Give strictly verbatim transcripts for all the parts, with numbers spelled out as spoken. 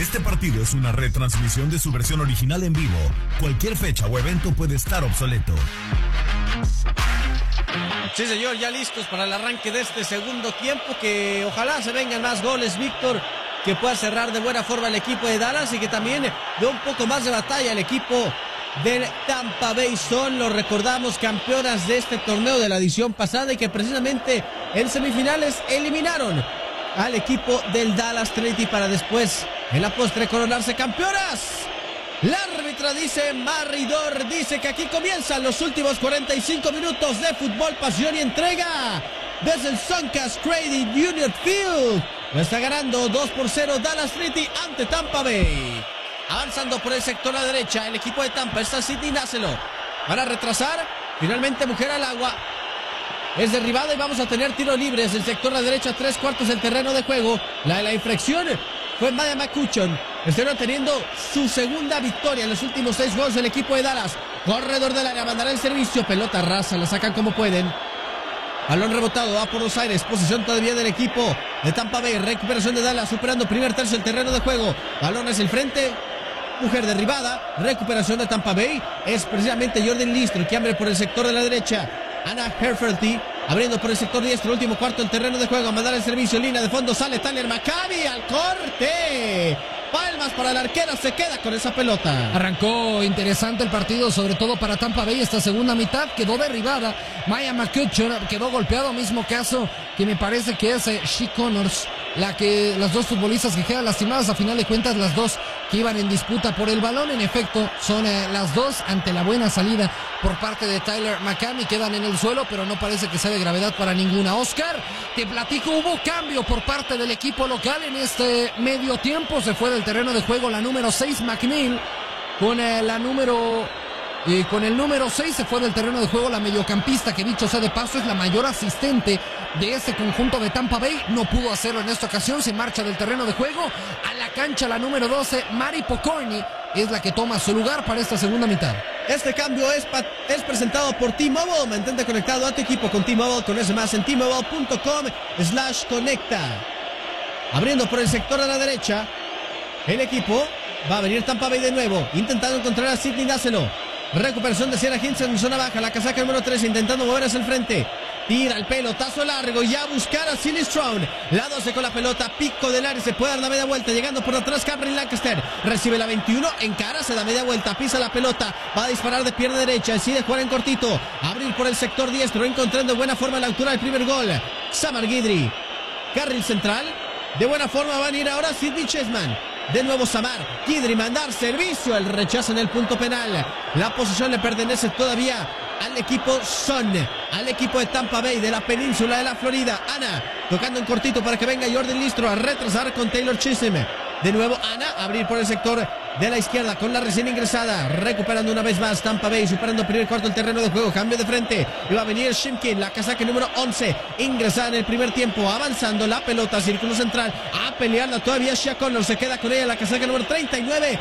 Este partido es una retransmisión de su versión original en vivo. Cualquier fecha o evento puede estar obsoleto. Sí, señor, ya listos para el arranque de este segundo tiempo, que ojalá se vengan más goles, Víctor, que pueda cerrar de buena forma el equipo de Dallas y que también dé un poco más de batalla el equipo del Tampa Bay. Son, lo recordamos, campeonas de este torneo de la edición pasada y que precisamente en semifinales eliminaron al equipo del Dallas Trinity para después, en la postre, coronarse campeonas. La árbitra dice, Marridor dice que aquí comienzan los últimos cuarenta y cinco minutos de fútbol, pasión y entrega desde el Suncast Credit Union Field. Lo está ganando dos por cero Dallas Trinity ante Tampa Bay. Avanzando por el sector a la derecha, el equipo de Tampa está Sidney Nácelo. Van a retrasar, finalmente mujer al agua. Es derribada y vamos a tener tiro libre desde el sector a la derecha, tres cuartos del terreno de juego. La de la infracción fue Maya McCutcheon. Están teniendo su segunda victoria en los últimos seis juegos del equipo de Dallas. Corredor del área, mandará el servicio. Pelota rasa, la sacan como pueden. Balón rebotado, va por los aires. Posición todavía del equipo de Tampa Bay. Recuperación de Dallas, superando primer tercio del terreno de juego. Balón hacia el frente. Mujer derribada. Recuperación de Tampa Bay. Es precisamente Jordan Listro que abre por el sector de la derecha. Anna Herferty abriendo por el sector diestro, último cuarto del terreno de juego, a mandar el servicio, línea de fondo, sale Tyler McCabe al corte. Palmas para la arquera, se queda con esa pelota. Arrancó interesante el partido, sobre todo para Tampa Bay. Esta segunda mitad quedó derribada. Maya McCutcheon quedó golpeado, mismo caso que me parece que es eh, She Connors, la que, las dos futbolistas que quedan lastimadas, a final de cuentas las dos que iban en disputa por el balón. En efecto, son eh, las dos ante la buena salida por parte de Tyler McCabe, quedan en el suelo, pero no parece que sea de gravedad para ninguna. Oscar, te platico, hubo cambio por parte del equipo local en este medio tiempo. Se fue del terreno de juego la número seis, McNeil, con eh, la número... Y con el número seis se fue del terreno de juego la mediocampista, que dicho sea de paso es la mayor asistente de este conjunto de Tampa Bay. No pudo hacerlo en esta ocasión, se marcha del terreno de juego a la cancha la número doce, Mari Pokorny, es la que toma su lugar para esta segunda mitad. Este cambio es, es presentado por T-Mobile. Mantente conectado a tu equipo con T-Mobile. Conoce más en T-Mobile punto com slash conecta. Abriendo por el sector a la derecha, el equipo va a venir Tampa Bay de nuevo, intentando encontrar a Sidney Nácelo. Recuperación de Sierra Hinson en zona baja, la casaca número tres intentando mover hacia el frente. Tira el pelotazo largo y a buscar a Silly Strong. La doce con la pelota, pico del área, se puede dar la media vuelta. Llegando por atrás Cameron Lancaster. Recibe la veintiuno, encara, se da media vuelta, pisa la pelota. Va a disparar de pierna derecha, decide jugar en cortito. Abrir por el sector diestro, encontrando de buena forma la altura del primer gol. Samar Guidry. Carril central. De buena forma van a ir ahora Sidney Chessman. De nuevo Samar, Guidry, mandar servicio, el rechazo en el punto penal. La posición le pertenece todavía al equipo Sun, al equipo de Tampa Bay de la península de la Florida. Ana, tocando en cortito para que venga Jordan Listro a retrasar con Taylor Chisholm. De nuevo Ana, abrir por el sector de la izquierda con la recién ingresada. Recuperando una vez más Tampa Bay, superando el primer cuarto del terreno de juego. Cambio de frente, y va a venir Shimkin, la casaca número once, ingresada en el primer tiempo. Avanzando la pelota, círculo central, a pelearla todavía Shea Connor. Se queda con ella la casaca número treinta y nueve.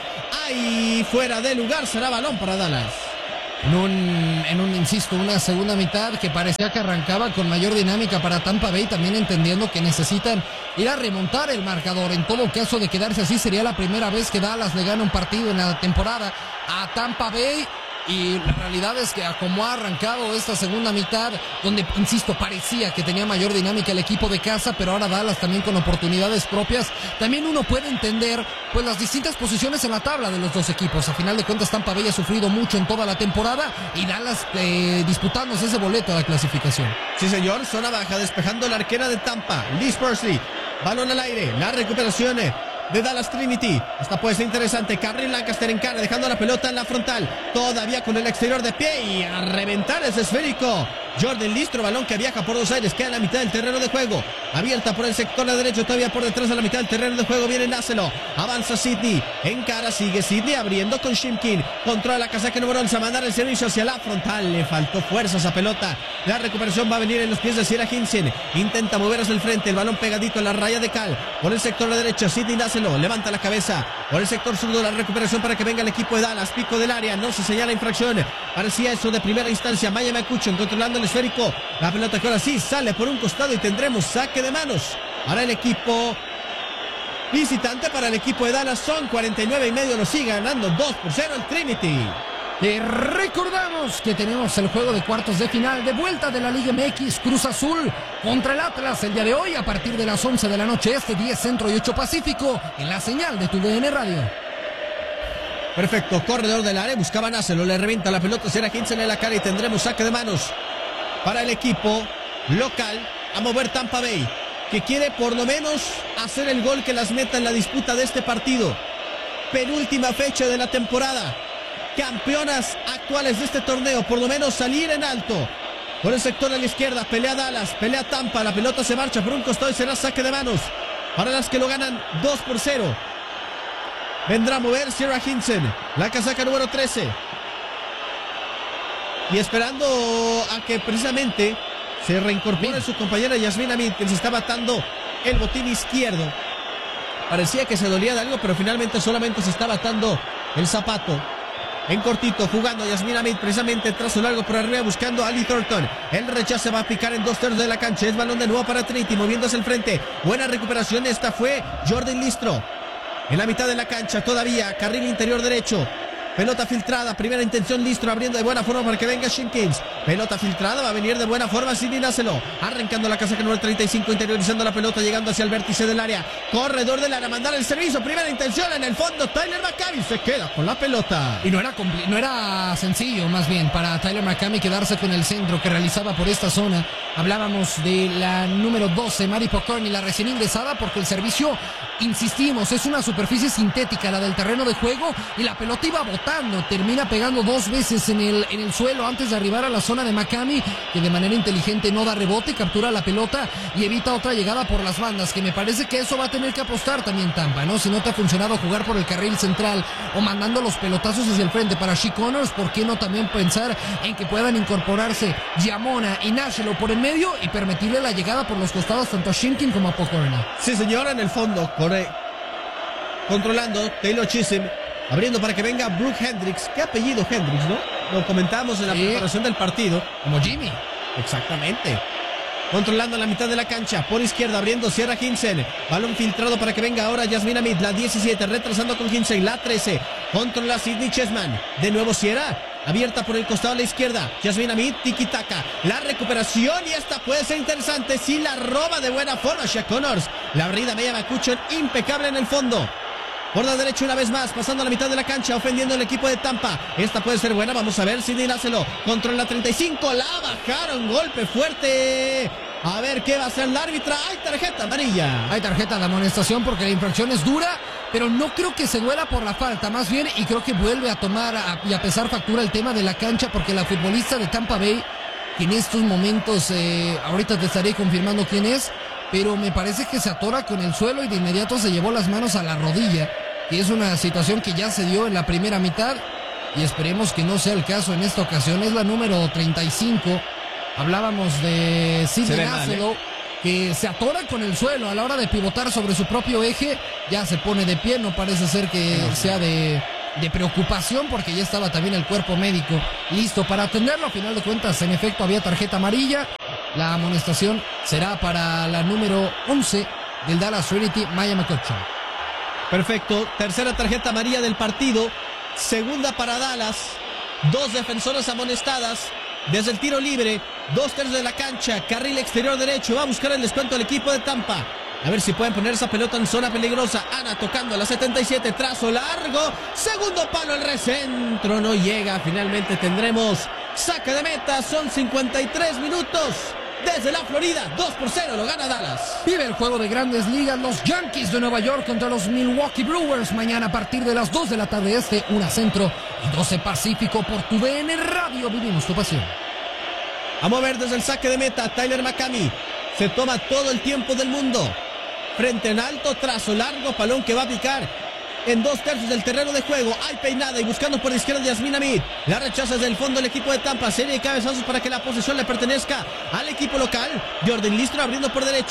Ahí fuera de lugar, será balón para Dallas. En un, en un, insisto, una segunda mitad que parecía que arrancaba con mayor dinámica para Tampa Bay, también entendiendo que necesitan ir a remontar el marcador. En todo caso de quedarse así, sería la primera vez que Dallas le gana un partido en la temporada a Tampa Bay. Y la realidad es que a como ha arrancado esta segunda mitad, donde, insisto, parecía que tenía mayor dinámica el equipo de casa, pero ahora Dallas también con oportunidades propias, también uno puede entender pues las distintas posiciones en la tabla de los dos equipos. A final de cuentas Tampa Bay ha sufrido mucho en toda la temporada y Dallas eh, disputándose ese boleto a la clasificación. Sí señor, zona baja, despejando la arquera de Tampa, Liz Pursley, balón al aire, la recuperación de Dallas Trinity. Esta puede ser interesante. Cameron Lancaster en cara, dejando la pelota en la frontal. Todavía con el exterior de pie y a reventar ese esférico. Jordan Listro, balón que viaja por dos aires, queda en la mitad del terreno de juego. Abierta por el sector de derecho, todavía por detrás de la mitad del terreno de juego. Viene Nácelo, avanza Sidney, en cara, sigue Sidney abriendo con Shimkin. Controla la casaca número once, a mandar el servicio hacia la frontal. Le faltó fuerza a esa pelota. La recuperación va a venir en los pies de Sierra Hinson. Intenta mover hacia el frente, el balón pegadito en la raya de cal. Por el sector de derecha, Sidney Nácelo levanta la cabeza. Por el sector zurdo, la recuperación para que venga el equipo de Dallas. Pico del área, no se señala infracción. Parecía eso de primera instancia. Maya McCutcheon controlando el esférico. La pelota que ahora sí sale por un costado y tendremos saque de manos para el equipo visitante para el equipo de Dallas. Son cuarenta y nueve y medio, lo sigue ganando dos por cero el Trinity. Te recordamos que tenemos el juego de cuartos de final de vuelta de la Liga M X, Cruz Azul contra el Atlas el día de hoy a partir de las once de la noche este, diez Centro y ocho Pacífico en la señal de tu D N Radio. Perfecto, corredor del área, buscaba Nácelo, le revienta la pelota, será Hinsen en la cara y tendremos saque de manos para el equipo local a mover Tampa Bay, que quiere por lo menos hacer el gol que las meta en la disputa de este partido. Penúltima fecha de la temporada. Campeonas actuales de este torneo, por lo menos salir en alto. Por el sector a la izquierda, pelea Dallas, pelea Tampa, la pelota se marcha por un costado y será saque de manos para las que lo ganan dos por cero. Vendrá a mover Sierra Hinsen, la casaca número trece. Y esperando a que precisamente se reincorpore su compañera Yasmín Amit, que se está batando el botín izquierdo. Parecía que se dolía de algo, pero finalmente solamente se está batando el zapato. En cortito, jugando Yasmín Amit, precisamente trazo largo por arriba, buscando a Ali Thornton. El rechazo va a picar en dos tercios de la cancha. Es balón de nuevo para Trinity, moviéndose al frente. Buena recuperación, esta fue Jordan Listro. En la mitad de la cancha todavía, carril interior derecho. Pelota filtrada, primera intención, Listro abriendo de buena forma para que venga Shinkins. Pelota filtrada, va a venir de buena forma Sidney Nácelo. Arrancando la casaca número treinta y cinco, interiorizando la pelota, llegando hacia el vértice del área. Corredor del área, mandar el servicio, primera intención en el fondo. Tyler McCammey se queda con la pelota. Y no era, no era sencillo, más bien, para Tyler McCammey quedarse con el centro que realizaba por esta zona. Hablábamos de la número doce, Maddie Pokorny, la recién ingresada, porque el servicio, insistimos, es una superficie sintética, la del terreno de juego, y la pelota iba botando, termina pegando dos veces en el, en el suelo antes de arribar a la zona de McCammey, que de manera inteligente no da rebote, captura la pelota y evita otra llegada por las bandas, que me parece que eso va a tener que apostar también Tampa, ¿no? Si no te ha funcionado jugar por el carril central o mandando los pelotazos hacia el frente para She Connors, ¿por qué no también pensar en que puedan incorporarse Yamona y Nácelo por el medio y permitirle la llegada por los costados tanto a Shinkin como a Pokorny? Sí, señora, en el fondo, corre... controlando Taylor Chisholm, abriendo para que venga Brooke Hendricks. ¿Qué apellido Hendricks, no? Lo comentamos en la sí. preparación del partido. Como Jimmy. Exactamente. Controlando la mitad de la cancha, por izquierda, abriendo Sierra Hinsen. Balón filtrado para que venga ahora Yasmín Amit, la diecisiete, retrasando con Hinsen, la trece. Controla Sidney Chessman. De nuevo Sierra, abierta por el costado a la izquierda. Yasmín Amit, tiki-taka. La recuperación y esta puede ser interesante si la roba de buena forma Shea Connors. La abrida Maya McCutcheon, impecable en el fondo. Por la derecha una vez más, pasando a la mitad de la cancha, ofendiendo al equipo de Tampa. Esta puede ser buena, vamos a ver, Sidney Nácelo. Controla treinta y cinco, la bajaron, golpe fuerte. A ver qué va a hacer la árbitra. Hay tarjeta amarilla. Hay tarjeta de amonestación porque la infracción es dura, pero no creo que se duela por la falta, más bien, y creo que vuelve a tomar a, y a pesar factura el tema de la cancha, porque la futbolista de Tampa Bay, que en estos momentos, eh, ahorita te estaré confirmando quién es, pero me parece que se atora con el suelo y de inmediato se llevó las manos a la rodilla, que es una situación que ya se dio en la primera mitad y esperemos que no sea el caso en esta ocasión. Es la número treinta y cinco. Hablábamos de Sidney Nácelo, ¿eh? Que se atora con el suelo a la hora de pivotar sobre su propio eje. Ya se pone de pie, no parece ser que no, sea de, de preocupación porque ya estaba también el cuerpo médico listo para atenderlo. A final de cuentas, en efecto, había tarjeta amarilla. La amonestación será para la número once del Dallas Trinity, Maya McCutcheon. Perfecto, tercera tarjeta amarilla del partido, segunda para Dallas, dos defensoras amonestadas. Desde el tiro libre, dos tercios de la cancha, carril exterior derecho, va a buscar el descuento al equipo de Tampa. A ver si pueden poner esa pelota en zona peligrosa. Ana tocando a la setenta y siete, trazo largo, segundo palo, el recentro no llega. Finalmente tendremos saque de meta, son cincuenta y tres minutos. Desde la Florida, dos por cero, lo gana Dallas. Vive el juego de Grandes Ligas, los Yankees de Nueva York contra los Milwaukee Brewers. Mañana a partir de las dos de la tarde este, una Centro y doce Pacífico por tu D N Radio. Vivimos tu pasión. A mover desde el saque de meta, Tyler McCammey. Se toma todo el tiempo del mundo. Frente en alto, trazo largo, balón que va a picar en dos tercios del terreno de juego. Hay peinada y buscando por la izquierda Yasmín Amit. La rechaza desde el fondo el equipo de Tampa. Serie de cabezazos para que la posesión le pertenezca al equipo local. Jordan Listro abriendo por derecha.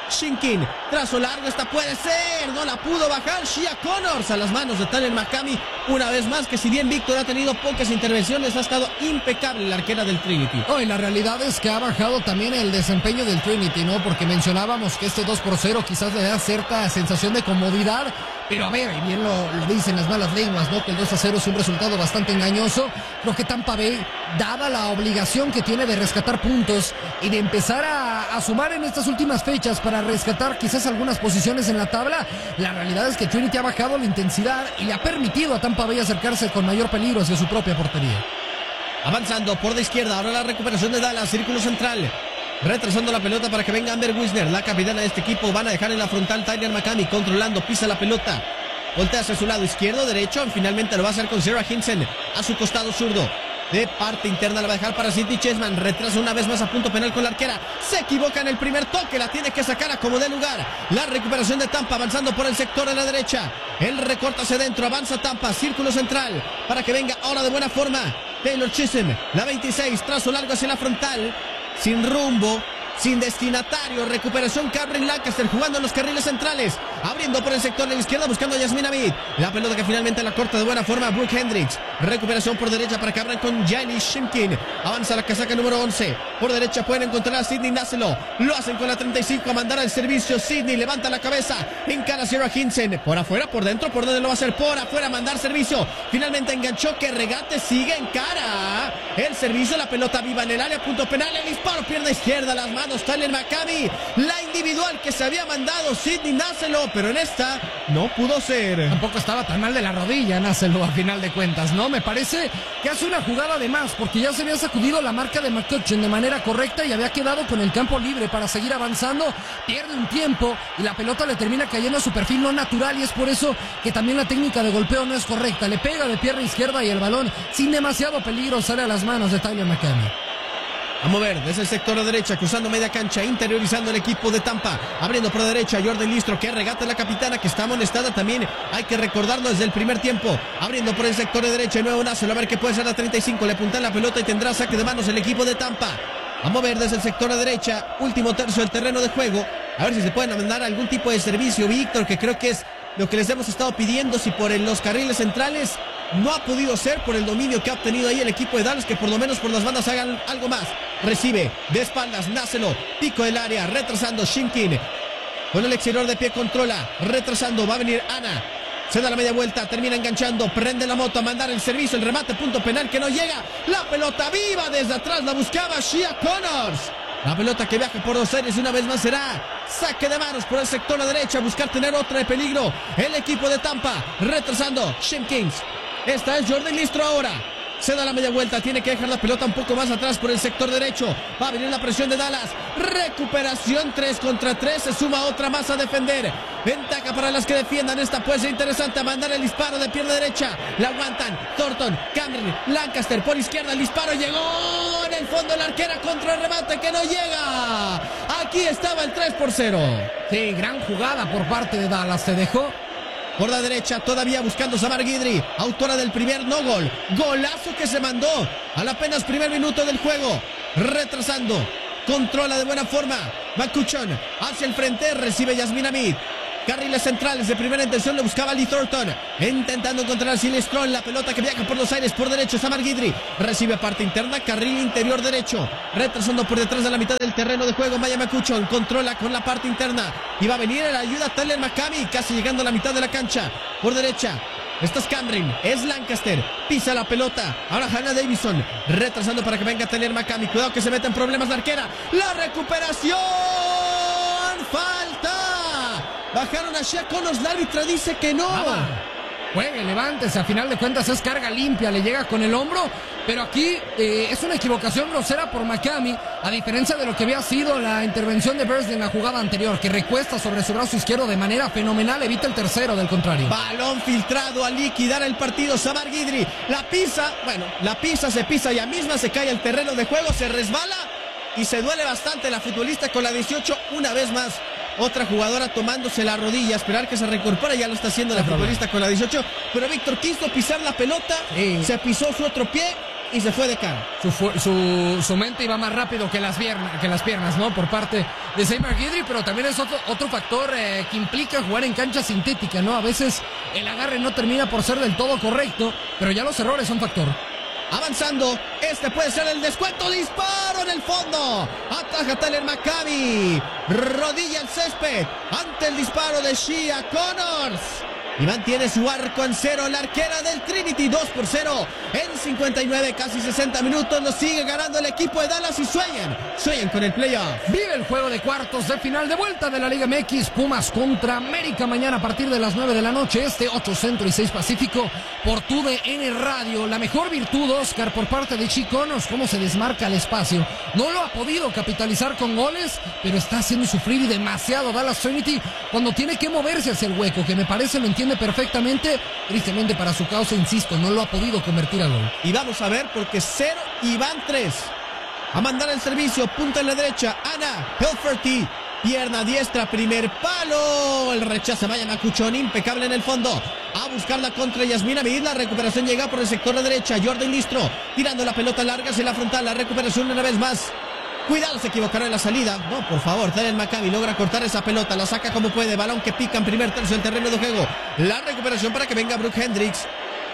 Shinkin, trazo largo, esta puede ser, no la pudo bajar. Shia Connors a las manos de Tyler McCamey, una vez más, que si bien Víctor ha tenido pocas intervenciones, ha estado impecable la arquera del Trinity. Oh, y la realidad es que ha bajado también el desempeño del Trinity, ¿no? Porque mencionábamos que este dos por cero quizás le da cierta sensación de comodidad, pero a ver, y bien lo, lo dicen las malas lenguas, ¿no? Que el dos a cero es un resultado bastante engañoso. Creo que Tampa Bay, dada la obligación que tiene de rescatar puntos y de empezar a, a sumar en estas últimas fechas para rescatar quizás algunas posiciones en la tabla, la realidad es que Trinity ha bajado la intensidad y le ha permitido a Tampa Bay acercarse con mayor peligro hacia su propia portería. Avanzando por la izquierda, ahora la recuperación de Dallas, círculo central. Retrasando la pelota para que venga Amber Wisner, la capitana de este equipo. Van a dejar en la frontal Tyler McCamey, controlando, pisa la pelota. Voltea hacia su lado izquierdo, derecho. Finalmente lo va a hacer con Sarah Hinson a su costado zurdo. De parte interna la va a dejar para Sidney Chessman. Retrasa una vez más a punto penal con la arquera. Se equivoca en el primer toque, la tiene que sacar a como dé lugar. La recuperación de Tampa avanzando por el sector de la derecha. El recorta hacia adentro, avanza Tampa, círculo central. Para que venga ahora de buena forma Taylor Chisholm, la veintiséis, trazo largo hacia la frontal. Sin rumbo, sin destinatario, recuperación Cameron Lancaster jugando en los carriles centrales, abriendo por el sector de la izquierda buscando a Yasmine Hamid, la pelota que finalmente la corta de buena forma Brooke Hendricks, recuperación por derecha para que abran con Jailey Shimkin, avanza la casaca número once, por derecha pueden encontrar a Sidney Naselo, lo hacen con la treinta y cinco a mandar al servicio. Sidney levanta la cabeza, encara a Sarah Hinson, por afuera, por dentro, por donde lo va a hacer, por afuera, mandar servicio, finalmente enganchó, que regate, sigue en cara, el servicio, la pelota viva en el área, punto penal, el disparo, pierna izquierda, las manos Tyler McCamey, la individual que se había mandado Sidney Naselo, pero en esta no pudo ser. Tampoco estaba tan mal de la rodilla Naselo a final de cuentas, ¿no? Me parece que hace una jugada de más, porque ya se había sacudido la marca de McCutcheon de manera correcta y había quedado con el campo libre para seguir avanzando, pierde un tiempo y la pelota le termina cayendo a su perfil no natural, y es por eso que también la técnica de golpeo no es correcta, le pega de pierna izquierda y el balón sin demasiado peligro sale a las manos de Tyler McCamey. A mover desde el sector de derecha, cruzando media cancha, interiorizando el equipo de Tampa, abriendo por derecha Jordan Listro, que regate la capitana, que está amonestada también, hay que recordarlo desde el primer tiempo, abriendo por el sector de derecha, de nuevo Naselo, a ver qué puede ser la treinta y cinco, le puntan la pelota y tendrá saque de manos el equipo de Tampa. A mover desde el sector de derecha, último tercio del terreno de juego, a ver si se pueden mandar algún tipo de servicio, Víctor, que creo que es lo que les hemos estado pidiendo, si por los carriles centrales no ha podido ser, por el dominio que ha obtenido ahí el equipo de Dallas, que por lo menos por las bandas hagan algo más. Recibe de espaldas Naselo, pico del área, retrasando Shimkin, con el exterior de pie controla, retrasando, va a venir Ana, se da la media vuelta, termina enganchando, prende la moto a mandar el servicio, el remate, punto penal que no llega, la pelota viva desde atrás, la buscaba Shia Connors. La pelota que viaja por dos aires, una vez más será saque de manos por el sector a la derecha, buscar tener otra de peligro. El equipo de Tampa, retrasando Shimkins. Esta es Jordan Listro ahora. Se da la media vuelta, tiene que dejar la pelota un poco más atrás por el sector derecho. Va a venir la presión de Dallas. Recuperación tres contra tres, se suma otra más a defender. Ventaja para las que defiendan, esta puede ser interesante, a mandar el disparo de pierna derecha. La aguantan Thornton, Cameron, Lancaster por izquierda, el disparo llegó en el fondo, la arquera contra el remate que no llega. Aquí estaba el tres por cero. Sí, gran jugada por parte de Dallas, se dejó por la derecha, todavía buscando Samar Guidry, autora del primer no gol. Golazo que se mandó al apenas primer minuto del juego. Retrasando, controla de buena forma. McCutcheon hacia el frente, recibe Yasmine Hamid. Carriles centrales de primera intención, lo buscaba Lee Thornton, intentando encontrar a Silestron, la pelota que viaja por los aires, por derecho, Samar Guidry, recibe parte interna, carril interior derecho, retrasando por detrás de la mitad del terreno de juego, Maya McCutcheon, controla con la parte interna, y va a venir a la ayuda Tyler McCamey, casi llegando a la mitad de la cancha, por derecha. Esto es Cameron, es Lancaster, pisa la pelota, ahora Hannah Davison, retrasando para que venga Tyler McCamey, cuidado que se mete en problemas la arquera, la recuperación, falta. Bajaron a Shia Connors, la árbitra dice que no. Nada. Juegue, levántese, a final de cuentas es carga limpia, le llega con el hombro, pero aquí eh, es una equivocación grosera por McCamey, a diferencia de lo que había sido la intervención de Beasley en la jugada anterior, que recuesta sobre su brazo izquierdo de manera fenomenal, evita el tercero del contrario. Balón filtrado a liquidar el partido, Samar Guidry, la pisa, bueno, la pisa, se pisa ella misma, se cae al terreno de juego, se resbala y se duele bastante la futbolista con la dieciocho, una vez más. Otra jugadora tomándose la rodilla, esperar que se reincorpore, ya lo está haciendo la futbolista con la dieciocho, pero Víctor quiso pisar la pelota, sí. Se pisó su otro pie, y se fue de cara. Su, su, su mente iba más rápido que las, piernas, que las piernas, ¿no? Por parte de Seymour Guidry, pero también es otro, otro factor eh, que implica jugar en cancha sintética, ¿no? A veces el agarre no termina por ser del todo correcto, pero ya los errores son factor. Avanzando, este puede ser el descuento, disparo en el fondo, ataja Tyler McCabe, rodilla el césped, ante el disparo de Shea Connors, y mantiene su arco en cero, la arquera del Trinity, dos por cero, en cincuenta y nueve, casi sesenta minutos, lo sigue ganando el equipo de Dallas y sueñan, sueñan con el playoff. Vive el juego de cuartos de final de vuelta de la Liga M X, Pumas contra América, mañana a partir de las nueve de la noche, este ocho Centro y seis Pacífico, por T V N Radio. La mejor virtud, Oscar, por parte de Shea Connors, cómo se desmarca el espacio. No lo ha podido capitalizar con goles, pero está haciendo sufrir y demasiado Dallas Trinity cuando tiene que moverse hacia el hueco, que me parece lo entiende perfectamente. Tristemente para su causa, insisto, no lo ha podido convertir a gol. Y vamos a ver, porque cero y van tres. A mandar el servicio, punta en la derecha, Ana Hilferty, pierna diestra, primer palo, el rechazo, vaya Macuchón, impecable en el fondo, a buscar la contra Yasmín Amid, la recuperación llega por el sector de derecha, Jordan Listro, tirando la pelota larga hacia la frontal, la recuperación una vez más, cuidado, se equivocará en la salida, no, por favor, Tyler McCabe logra cortar esa pelota, la saca como puede, balón que pica en primer tercio del terreno de juego, la recuperación para que venga Brooke Hendricks,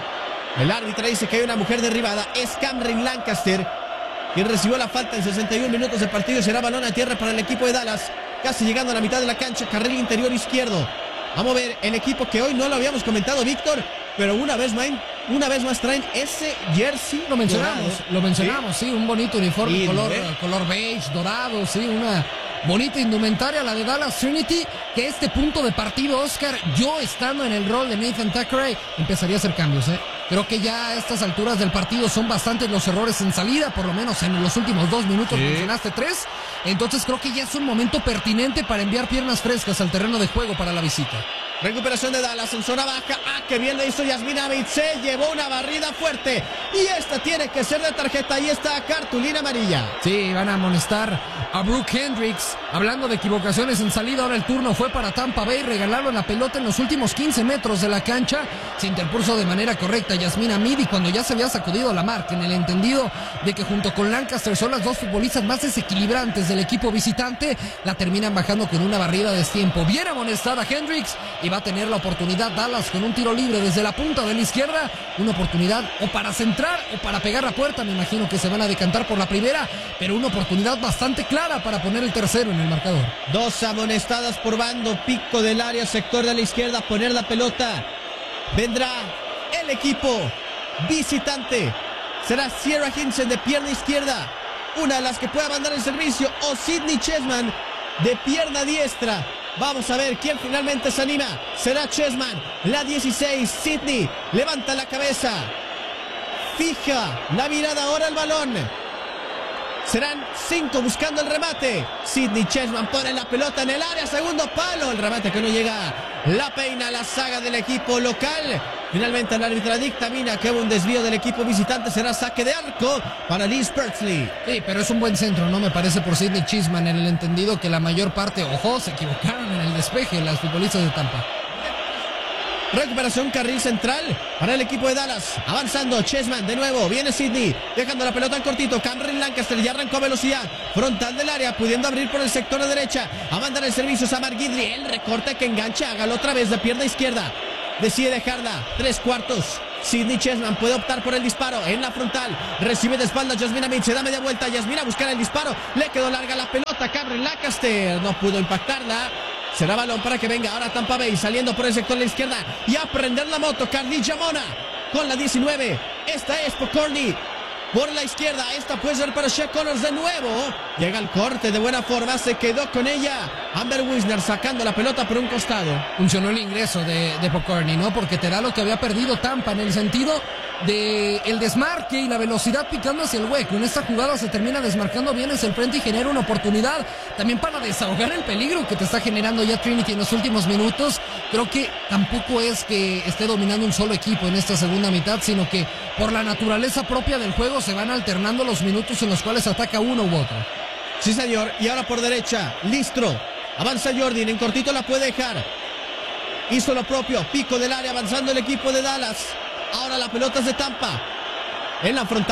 el árbitro dice que hay una mujer derribada, es Cameron Lancaster, quien recibió la falta en sesenta y un minutos de partido, será balón a tierra para el equipo de Dallas, casi llegando a la mitad de la cancha, carril interior izquierdo. Vamos a ver el equipo que hoy no lo habíamos comentado, Víctor, pero una vez más, una vez más traen ese jersey. Lo mencionamos, dorado. lo mencionamos, sí, sí, un bonito uniforme y color, color beige, dorado, sí, una bonita indumentaria, la de Dallas Trinity, que este punto de partido, Oscar, yo estando en el rol de Nathan Thackeray, empezaría a hacer cambios, ¿eh? Creo que ya a estas alturas del partido son bastantes los errores en salida, por lo menos en los últimos dos minutos, sí. Mencionaste tres. Entonces creo que ya es un momento pertinente para enviar piernas frescas al terreno de juego para la visita. Recuperación de Dallas en zona baja. Ah, que bien lo hizo Yasmín Amid. Se llevó una barrida fuerte. Y esta tiene que ser de tarjeta. Ahí está, cartulina amarilla. Sí, van a amonestar a Brooke Hendricks. Hablando de equivocaciones en salida, ahora el turno fue para Tampa Bay. Regalaron la pelota en los últimos quince metros de la cancha. Se interpuso de manera correcta Yasmín Amid. Y cuando ya se había sacudido la marca, en el entendido de que junto con Lancaster son las dos futbolistas más desequilibrantes del equipo visitante, la terminan bajando con una barrida de destiempo. Bien amonestada Hendricks. Y va a tener la oportunidad Dallas con un tiro libre desde la punta de la izquierda, una oportunidad o para centrar o para pegar la puerta, me imagino que se van a decantar por la primera, pero una oportunidad bastante clara para poner el tercero en el marcador. Dos amonestadas por bando, pico del área, sector de la izquierda, poner la pelota, vendrá el equipo visitante, será Sierra Hinson de pierna izquierda, una de las que pueda mandar el servicio, o Sidney Chessman de pierna diestra. Vamos a ver quién finalmente se anima. Será Chessman, la dieciséis. Sidney levanta la cabeza, fija la mirada ahora al balón. Serán cinco buscando el remate. Sidney Chessman pone la pelota en el área, segundo palo. El remate que no llega. La peina la saga del equipo local. Finalmente el árbitro dictamina que hubo un desvío del equipo visitante. Será saque de arco para Liz Pertley. Sí, pero es un buen centro, ¿no? Me parece por Sidney Chessman, en el entendido que la mayor parte, ojo, se equivocaron en el despeje las futbolistas de Tampa. Recuperación carril central para el equipo de Dallas. Avanzando Chessman de nuevo. Viene Sidney dejando la pelota en cortito. Cameron Lancaster ya arrancó a velocidad. Frontal del área, pudiendo abrir por el sector de derecha. A mandar el servicio Samar Guidry. El recorte que engancha. Hágalo otra vez de pierna izquierda. Decide dejarla. Tres cuartos. Sidney Chessman puede optar por el disparo en la frontal. Recibe de espaldas Yasmín Amid. Se da media vuelta. Yasmín a buscar el disparo. Le quedó larga la pelota. Cameron Lancaster no pudo impactarla. Será balón para que venga ahora Tampa Bay saliendo por el sector de la izquierda y a prender la moto. Carly Jamona con la diecinueve. Esta es Pokorny por la izquierda. Esta puede ser para Shea Connors de nuevo. Llega el corte de buena forma. Se quedó con ella Amber Wisner sacando la pelota por un costado. Funcionó el ingreso de, de Pokorny, ¿no? Porque te da lo que había perdido Tampa en el sentido de el desmarque y la velocidad picando hacia el hueco. En esta jugada se termina desmarcando bien hacia el frente y genera una oportunidad también para desahogar el peligro que te está generando ya Trinity en los últimos minutos. Creo que tampoco es que esté dominando un solo equipo en esta segunda mitad, sino que por la naturaleza propia del juego se van alternando los minutos en los cuales ataca uno u otro. Sí, señor. Y ahora por derecha, Listro. Avanza Jordan, en cortito la puede dejar. Hizo lo propio, pico del área, avanzando el equipo de Dallas. Ahora la pelota es de Tampa. En la frontal,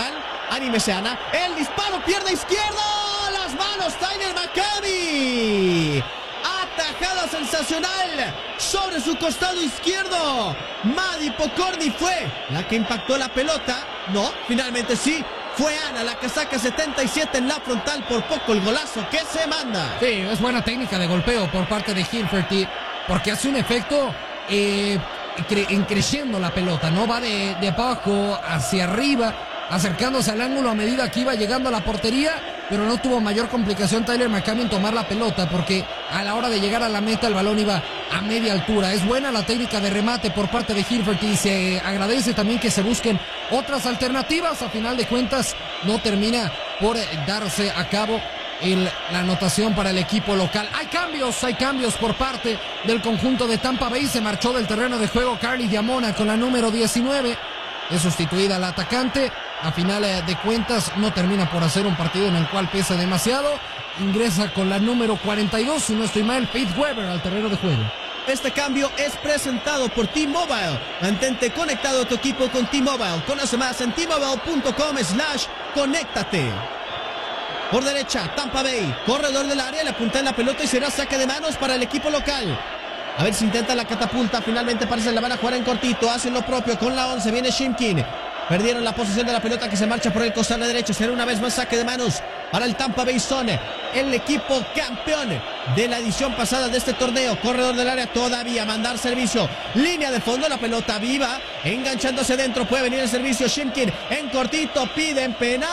Anime Seana. El disparo, pierna izquierda. Las manos, Tyler McCammey. Atajada sensacional sobre su costado izquierdo. Maddie Pokorny fue la que impactó la pelota. No, finalmente sí. Fue Ana la que saca setenta y siete en la frontal. Por poco el golazo que se manda. Sí, es buena técnica de golpeo por parte de Hilferty, porque hace un efecto eh, cre en creciendo la pelota, ¿no? Va de, de abajo hacia arriba, acercándose al ángulo a medida que iba llegando a la portería, pero no tuvo mayor complicación Tyler McCammey en tomar la pelota, porque a la hora de llegar a la meta el balón iba a media altura. Es buena la técnica de remate por parte de Hilferty y se agradece también que se busquen otras alternativas. A final de cuentas no termina por darse a cabo el, la anotación para el equipo local. Hay cambios, hay cambios por parte del conjunto de Tampa Bay. Se marchó del terreno de juego Carly Diamona con la número diecinueve. Es sustituida la atacante. A final de cuentas no termina por hacer un partido en el cual pesa demasiado. Ingresa con la número cuarenta y dos, si no estoy mal, Faith Weber al terreno de juego. Este cambio es presentado por T-Mobile. Mantente conectado a tu equipo con T-Mobile. Conoce más en T-Mobile.com slash conéctate. Por derecha, Tampa Bay, corredor del área, le apunta en la pelota y será saque de manos para el equipo local. A ver si intenta la catapulta, finalmente parece que la van a jugar en cortito, hacen lo propio con la once, viene Shimkin. Perdieron la posesión de la pelota que se marcha por el costado derecho. Será una vez más saque de manos para el Tampa Bay Zone, el equipo campeón de la edición pasada de este torneo. Corredor del área todavía, mandar servicio. Línea de fondo, la pelota viva, enganchándose dentro. Puede venir el servicio. Shimkin en cortito, piden penal.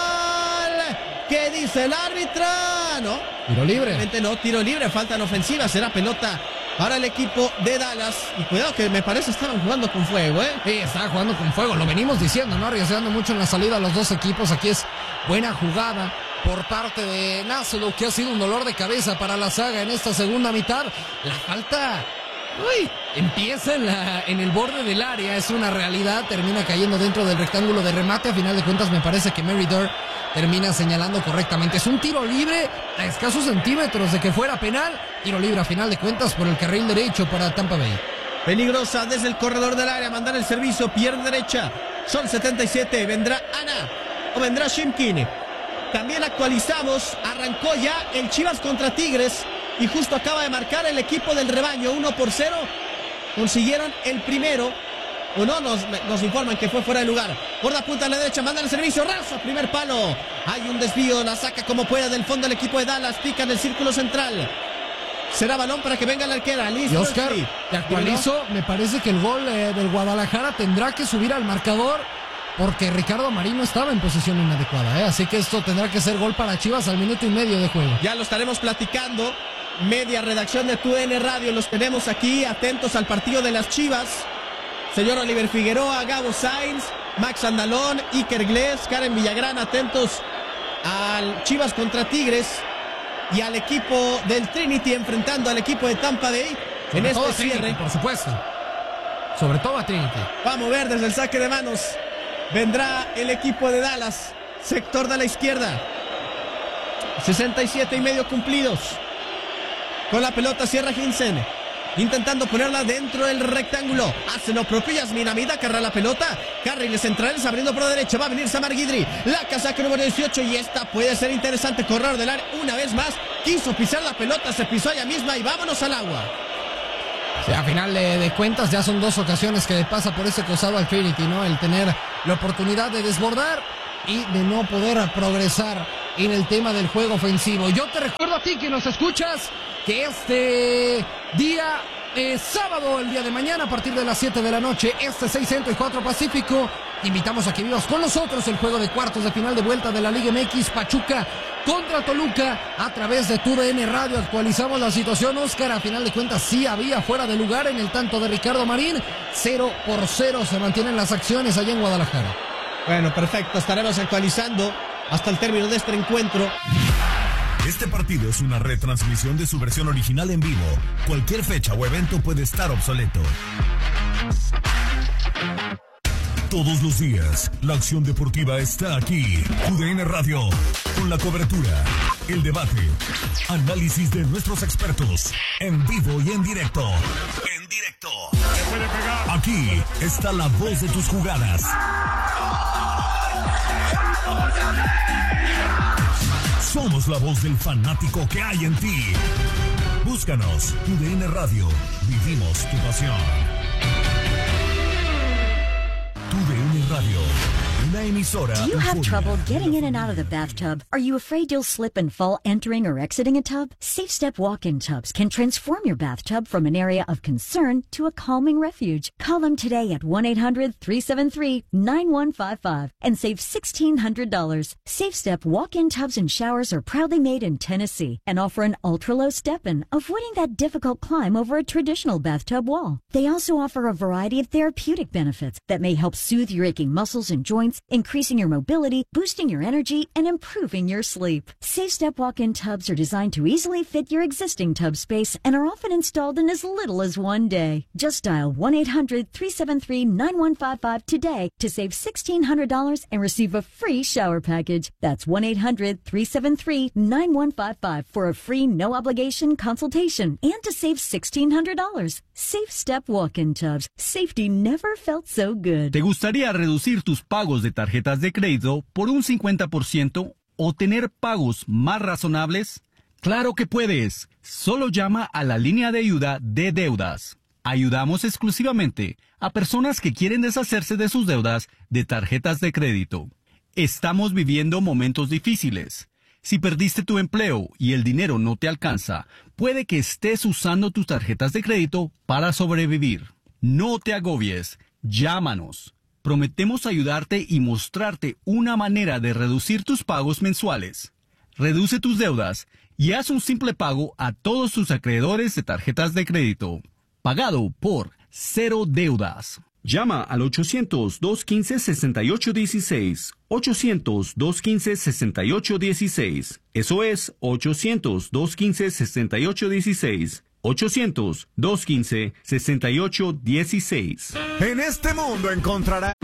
¿Qué dice el árbitro? No. Tiro libre. No, tiro libre, falta en ofensiva. Será pelota para el equipo de Dallas. Y cuidado que me parece estaban jugando con fuego, ¿eh? Sí, estaba jugando con fuego. Lo venimos diciendo, ¿no? Arriesgando mucho en la salida a los dos equipos. Aquí es buena jugada por parte de Nasselo, que ha sido un dolor de cabeza para la saga en esta segunda mitad. La falta... Uy, empieza en, la, en el borde del área. Es una realidad. Termina cayendo dentro del rectángulo de remate. A final de cuentas me parece que Mary Durr termina señalando correctamente. Es un tiro libre a escasos centímetros de que fuera penal. Tiro libre a final de cuentas por el carril derecho para Tampa Bay. Peligrosa desde el corredor del área. Mandar el servicio, pierna derecha. Son setenta y siete. Vendrá Ana o vendrá Shimkin. También actualizamos. Arrancó ya el Chivas contra Tigres. Y justo acaba de marcar el equipo del rebaño. uno por cero. Consiguieron el primero. O no, nos, nos informan que fue fuera de lugar. Por la punta a la derecha, manda el servicio. Raso, primer palo. Hay un desvío, la saca como pueda del fondo el equipo de Dallas. Pica en el círculo central. Será balón para que venga la arquera. Listo. Y Oscar, te actualizo. Me parece que el gol eh, del Guadalajara tendrá que subir al marcador, porque Ricardo Marino estaba en posición inadecuada, ¿eh? Así que esto tendrá que ser gol para Chivas al minuto y medio de juego. Ya lo estaremos platicando. Media redacción de T U D N Radio, los tenemos aquí atentos al partido de las Chivas. Señor Oliver Figueroa, Gabo Sainz, Max Andalón, Iker Gles, Karen Villagrán, atentos al Chivas contra Tigres y al equipo del Trinity enfrentando al equipo de Tampa Bay en este cierre. Trinity, por supuesto. Sobre todo a Trinity. Va a mover desde el saque de manos. Vendrá el equipo de Dallas, sector de la izquierda. sesenta y siete y medio cumplidos. Con la pelota cierra Hinsen, intentando ponerla dentro del rectángulo. Hace lo propio Yasmin Amida, carga la pelota. Carriles centrales abriendo por la derecha. Va a venir Samar Guidry. La casaca número dieciocho y esta puede ser interesante. Corredor del área una vez más. Quiso pisar la pelota, se pisó ella misma y vámonos al agua. Sí, a final de, de cuentas ya son dos ocasiones que pasa por ese costado al Trinity, ¿no? El tener la oportunidad de desbordar y de no poder progresar en el tema del juego ofensivo. Yo te recuerdo a ti que nos escuchas que este día eh, sábado, el día de mañana, a partir de las siete de la noche, este seis Centro y cuatro Pacífico, te invitamos a que vivas con nosotros el juego de cuartos de final de vuelta de la Liga M X, Pachuca contra Toluca, a través de T U D N Radio. Actualizamos la situación, Oscar. A final de cuentas sí había fuera de lugar en el tanto de Ricardo Marín. Cero por cero se mantienen las acciones allá en Guadalajara. Bueno, perfecto, estaremos actualizando hasta el término de este encuentro. Este partido es una retransmisión de su versión original en vivo. Cualquier fecha o evento puede estar obsoleto. Todos los días, la acción deportiva está aquí. T U D N Radio, con la cobertura, el debate, análisis de nuestros expertos, en vivo y en directo. En directo. Aquí está la voz de tus jugadas. Somos la voz del fanático que hay en ti. Búscanos, U D N Radio. Vivimos tu pasión. U D N Radio. Una emisora. Do you have trouble getting in and out of the bathtub? Are you afraid you'll slip and fall entering or exiting a tub? SafeStep walk-in tubs can transform your bathtub from an area of concern to a calming refuge. Call them today at one eight hundred, three seven three, nine one five five and save sixteen hundred dollars. SafeStep walk-in tubs and showers are proudly made in Tennessee and offer an ultra-low step-in, avoiding that difficult climb over a traditional bathtub wall. They also offer a variety of therapeutic benefits that may help soothe your aching muscles and joints, increasing your mobility, boosting your energy, and improving your sleep. SafeStep walk-in tubs are designed to easily fit your existing tub space and are often installed in as little as one day. Just dial one eight hundred, three seven three, nine one five five today to save sixteen hundred dollars and receive a free shower package. That's one eight hundred, three seven three, nine one five five for a free no-obligation consultation and to save sixteen hundred dollars. SafeStep walk-in tubs. Safety never felt so good. ¿Te gustaría reducir tus pagos de tarjetas de crédito por un cincuenta por ciento o tener pagos más razonables? ¡Claro que puedes! Solo llama a la línea de ayuda de deudas. Ayudamos exclusivamente a personas que quieren deshacerse de sus deudas de tarjetas de crédito. Estamos viviendo momentos difíciles. Si perdiste tu empleo y el dinero no te alcanza, puede que estés usando tus tarjetas de crédito para sobrevivir. No te agobies. Llámanos. Prometemos ayudarte y mostrarte una manera de reducir tus pagos mensuales. Reduce tus deudas y haz un simple pago a todos tus acreedores de tarjetas de crédito. Pagado por Cero Deudas. Llama al ochocientos, dos quince, sesenta y ocho dieciséis. ochocientos, dos quince, sesenta y ocho dieciséis. Eso es ochocientos, dos quince, sesenta y ocho dieciséis. ochocientos, dos quince, sesenta y ocho dieciséis. En este mundo encontrará...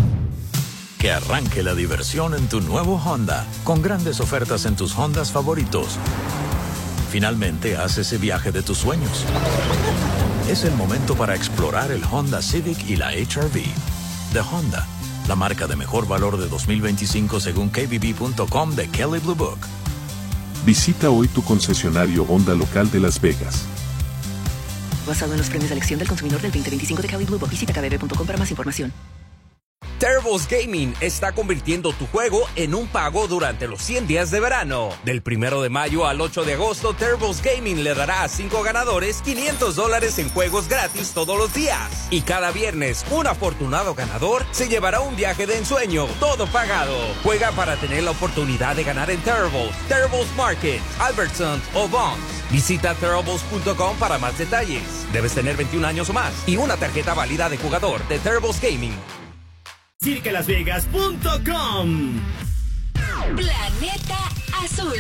Que arranque la diversión en tu nuevo Honda, con grandes ofertas en tus Hondas favoritos. Finalmente, haz ese viaje de tus sueños. Es el momento para explorar el Honda Civic y la H R V. De Honda, la marca de mejor valor de dos mil veinticinco según K B B punto com de Kelley Blue Book. Visita hoy tu concesionario Honda local de Las Vegas. Basado en los premios de elección del consumidor del veinte veinticinco de Kelley Blue Book. Visita K B B punto com para más información. Turbo's Gaming está convirtiendo tu juego en un pago durante los cien días de verano. Del primero de mayo al ocho de agosto, Turbo's Gaming le dará a cinco ganadores quinientos dólares en juegos gratis todos los días. Y cada viernes, un afortunado ganador se llevará un viaje de ensueño, todo pagado. Juega para tener la oportunidad de ganar en Turbo's, Turbo's Market, Albertsons o Bonds. Visita Turbo's punto com para más detalles. Debes tener veintiún años o más y una tarjeta válida de jugador de Turbo's Gaming. Cirque Las Vegas punto com. Planeta Azul.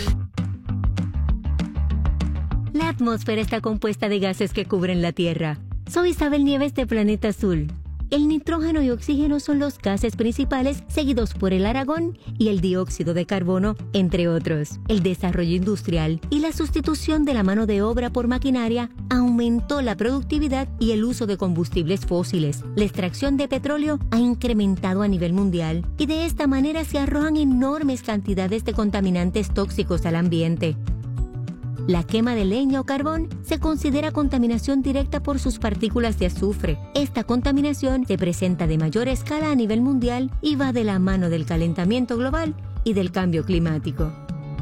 La atmósfera está compuesta de gases que cubren la Tierra. Soy Isabel Nieves de Planeta Azul. El nitrógeno y oxígeno son los gases principales, seguidos por el argón y el dióxido de carbono, entre otros. El desarrollo industrial y la sustitución de la mano de obra por maquinaria aumentó la productividad y el uso de combustibles fósiles. La extracción de petróleo ha incrementado a nivel mundial y de esta manera se arrojan enormes cantidades de contaminantes tóxicos al ambiente. La quema de leña o carbón se considera contaminación directa por sus partículas de azufre. Esta contaminación se presenta de mayor escala a nivel mundial y va de la mano del calentamiento global y del cambio climático.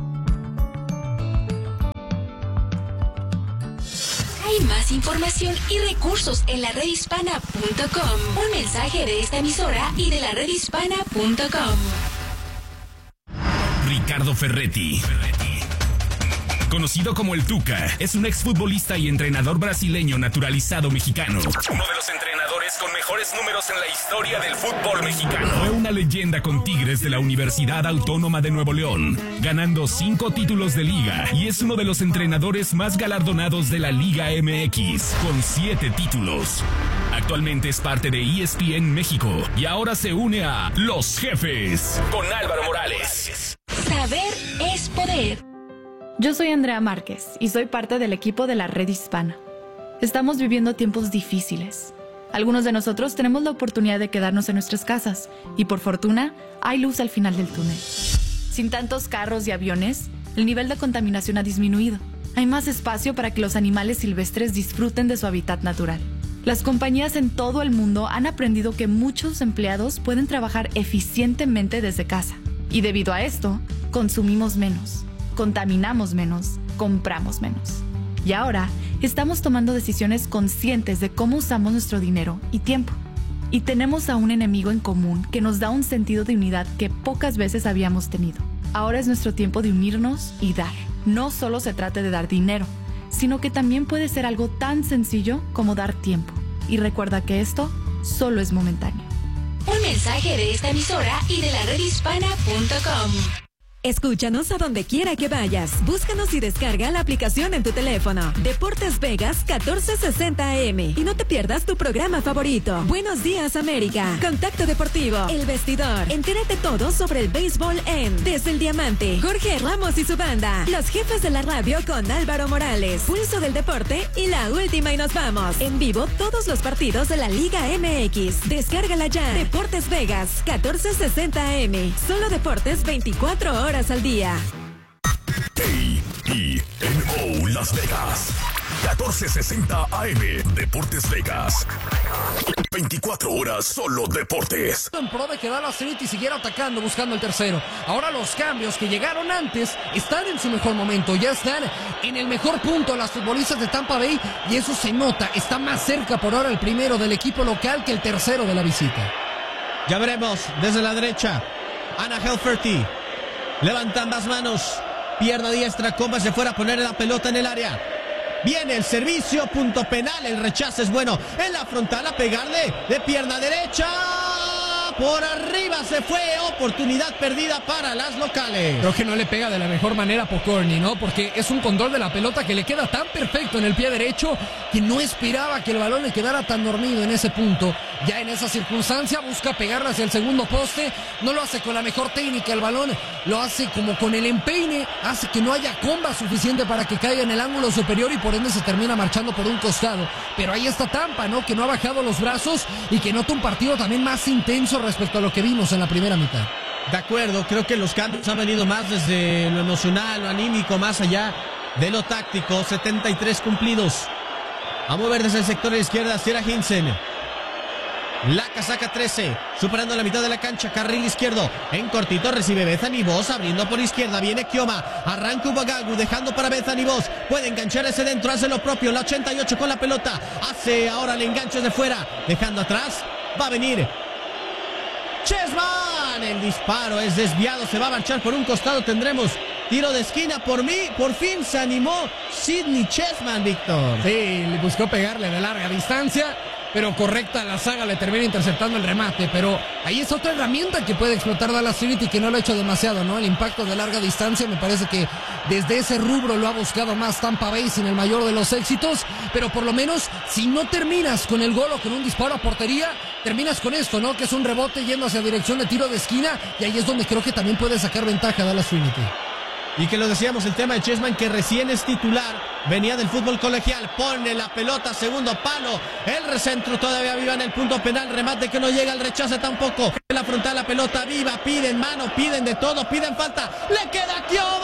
Hay más información y recursos en la red hispana punto com. Un mensaje de esta emisora y de la red hispana punto com. Ricardo Ferretti. Conocido como el Tuca, es un exfutbolista y entrenador brasileño naturalizado mexicano. Uno de los entrenadores con mejores números en la historia del fútbol mexicano. Fue una leyenda con Tigres de la Universidad Autónoma de Nuevo León, ganando cinco títulos de liga, y es uno de los entrenadores más galardonados de la Liga M X, con siete títulos. Actualmente es parte de E S P N México y ahora se une a Los Jefes con Álvaro Morales. Saber es poder. Yo soy Andrea Márquez y soy parte del equipo de la Red Hispana. Estamos viviendo tiempos difíciles. Algunos de nosotros tenemos la oportunidad de quedarnos en nuestras casas y por fortuna hay luz al final del túnel. Sin tantos carros y aviones, el nivel de contaminación ha disminuido. Hay más espacio para que los animales silvestres disfruten de su hábitat natural. Las compañías en todo el mundo han aprendido que muchos empleados pueden trabajar eficientemente desde casa. Y debido a esto, consumimos menos, contaminamos menos, compramos menos. Y ahora, estamos tomando decisiones conscientes de cómo usamos nuestro dinero y tiempo. Y tenemos a un enemigo en común que nos da un sentido de unidad que pocas veces habíamos tenido. Ahora es nuestro tiempo de unirnos y dar. No solo se trata de dar dinero, sino que también puede ser algo tan sencillo como dar tiempo. Y recuerda que esto solo es momentáneo. Un mensaje de esta emisora y de la red hispana punto com. Escúchanos a donde quiera que vayas. Búscanos y descarga la aplicación en tu teléfono. Deportes Vegas catorce sesenta A M. Y no te pierdas tu programa favorito. Buenos días, América. Contacto Deportivo. El Vestidor. Entérate todo sobre el béisbol en Desde el Diamante. Jorge Ramos y su banda. Los Jefes de la Radio con Álvaro Morales. Pulso del Deporte y la última y nos vamos. En vivo todos los partidos de la Liga M X. Descárgala ya. Deportes Vegas catorce sesenta A M. Solo deportes veinticuatro horas al día. K I N O Las Vegas. catorce sesenta A M. Deportes Vegas. veinticuatro horas solo deportes. En pro de que Dallas Trinity siguiera atacando, buscando el tercero. Ahora los cambios que llegaron antes están en su mejor momento. Ya están en el mejor punto las futbolistas de Tampa Bay. Y eso se nota. Está más cerca por ahora el primero del equipo local que el tercero de la visita. Ya veremos desde la derecha. Anna Helferty. Levanta ambas manos. Pierna diestra. Comba se fuera a poner la pelota en el área. Viene el servicio. Punto penal. El rechazo es bueno. En la frontal a pegarle de pierna derecha. Por arriba se fue. Oportunidad perdida para las locales. Creo que no le pega de la mejor manera a Pokorny, ¿no? Porque es un control de la pelota que le queda tan perfecto en el pie derecho que no esperaba que el balón le quedara tan dormido en ese punto. Ya en esa circunstancia busca pegarla hacia el segundo poste. No lo hace con la mejor técnica el balón. Lo hace como con el empeine. Hace que no haya comba suficiente para que caiga en el ángulo superior y por ende se termina marchando por un costado. Pero ahí está Tampa, ¿no? Que no ha bajado los brazos y que nota un partido también más intenso respecto a lo que vimos en la primera mitad. De acuerdo, creo que los cambios han venido más desde lo emocional, lo anímico, más allá de lo táctico. setenta y tres cumplidos. A mover desde el sector de la izquierda, Sierra Hinsen. La casaca trece, superando la mitad de la cancha, carril izquierdo, en cortito recibe Bethany Voss, abriendo por izquierda, viene Kioma, arranca Ubagagu, dejando para Bethany Voss, puede enganchar ese dentro, hace lo propio, la ochenta y ocho con la pelota, hace ahora el enganche de fuera, dejando atrás, va a venir Chessman, el disparo es desviado, se va a marchar por un costado, tendremos tiro de esquina, por mí, por fin se animó Sidney Chessman, Víctor. Sí, le buscó pegarle de larga distancia, pero correcta la saga, le termina interceptando el remate, pero ahí es otra herramienta que puede explotar Dallas Trinity que no lo ha hecho demasiado, ¿no? El impacto de larga distancia, me parece que desde ese rubro lo ha buscado más Tampa Bay sin el mayor de los éxitos, pero por lo menos si no terminas con el gol o con un disparo a portería, terminas con esto, ¿no? Que es un rebote yendo hacia dirección de tiro de esquina y ahí es donde creo que también puede sacar ventaja Dallas Trinity. Y que lo decíamos, el tema de Chessman, que recién es titular, venía del fútbol colegial, pone la pelota, segundo palo, el recentro todavía viva en el punto penal, remate que no llega, el rechace tampoco, en la frontal la pelota viva, piden mano, piden de todo, piden falta, le queda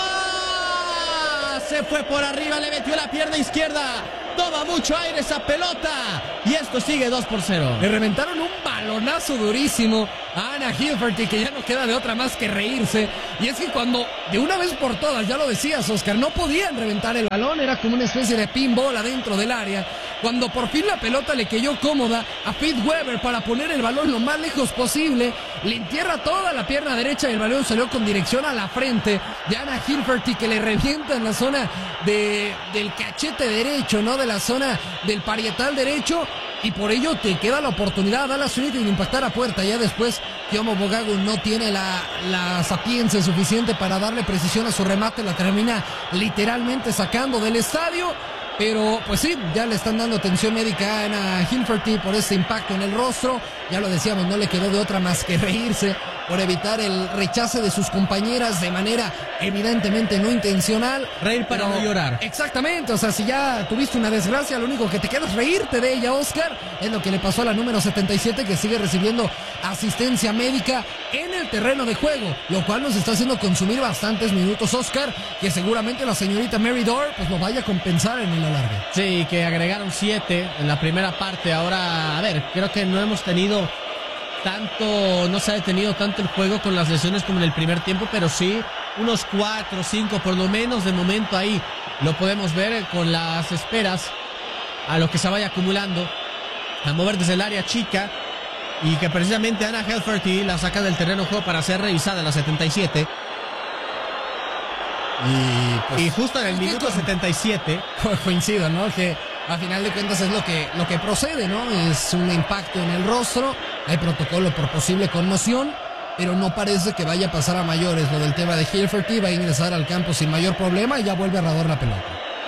Kioma, se fue por arriba, le metió la pierna izquierda, toma mucho aire esa pelota, y esto sigue dos por cero. Le reventaron un balonazo durísimo a Anna Hilferty, que ya no queda de otra más que reírse. Y es que cuando de una vez por todas, ya lo decías, Oscar, no podían reventar el balón, era como una especie de pinball adentro del área. Cuando por fin la pelota le cayó cómoda a Pete Weber para poner el balón lo más lejos posible, le entierra toda la pierna derecha y el balón salió con dirección a la frente de Anna Hilferty, que le revienta en la zona de, del cachete derecho, ¿no? De la zona del parietal derecho. Y por ello te queda la oportunidad a Dallas Trinity de impactar a puerta. Ya después Kioma Ubagagu no tiene la, la sapiencia suficiente para darle precisión a su remate. La termina literalmente sacando del estadio. Pero pues sí, ya le están dando atención médica a Anna Hilferty por ese impacto en el rostro. Ya lo decíamos, no le quedó de otra más que reírse por evitar el rechace de sus compañeras de manera evidentemente no intencional. Reír para pero, no llorar. Exactamente, o sea, si ya tuviste una desgracia, lo único que te queda es reírte de ella, Oscar. Es lo que le pasó a la número setenta y siete, que sigue recibiendo asistencia médica en el terreno de juego, lo cual nos está haciendo consumir bastantes minutos, Oscar, que seguramente la señorita Mary Dore pues lo vaya a compensar en el alargue. Sí, que agregaron siete en la primera parte. Ahora, a ver, creo que no hemos tenido tanto, no se ha detenido tanto el juego con las lesiones como en el primer tiempo, pero sí unos cuatro o cinco por lo menos de momento ahí lo podemos ver con las esperas a lo que se vaya acumulando, a mover desde el área chica, y que precisamente Anna Hilferty la saca del terreno de juego para ser revisada en la setenta y siete. Y, pues, y justo en el minuto setenta y siete coincido, ¿no? Que a final de cuentas es lo que, lo que procede, ¿no? Es un impacto en el rostro, hay protocolo por posible conmoción, pero no parece que vaya a pasar a mayores. Lo del tema de Hilferty, va a ingresar al campo sin mayor problema y ya vuelve a rodar la pelota.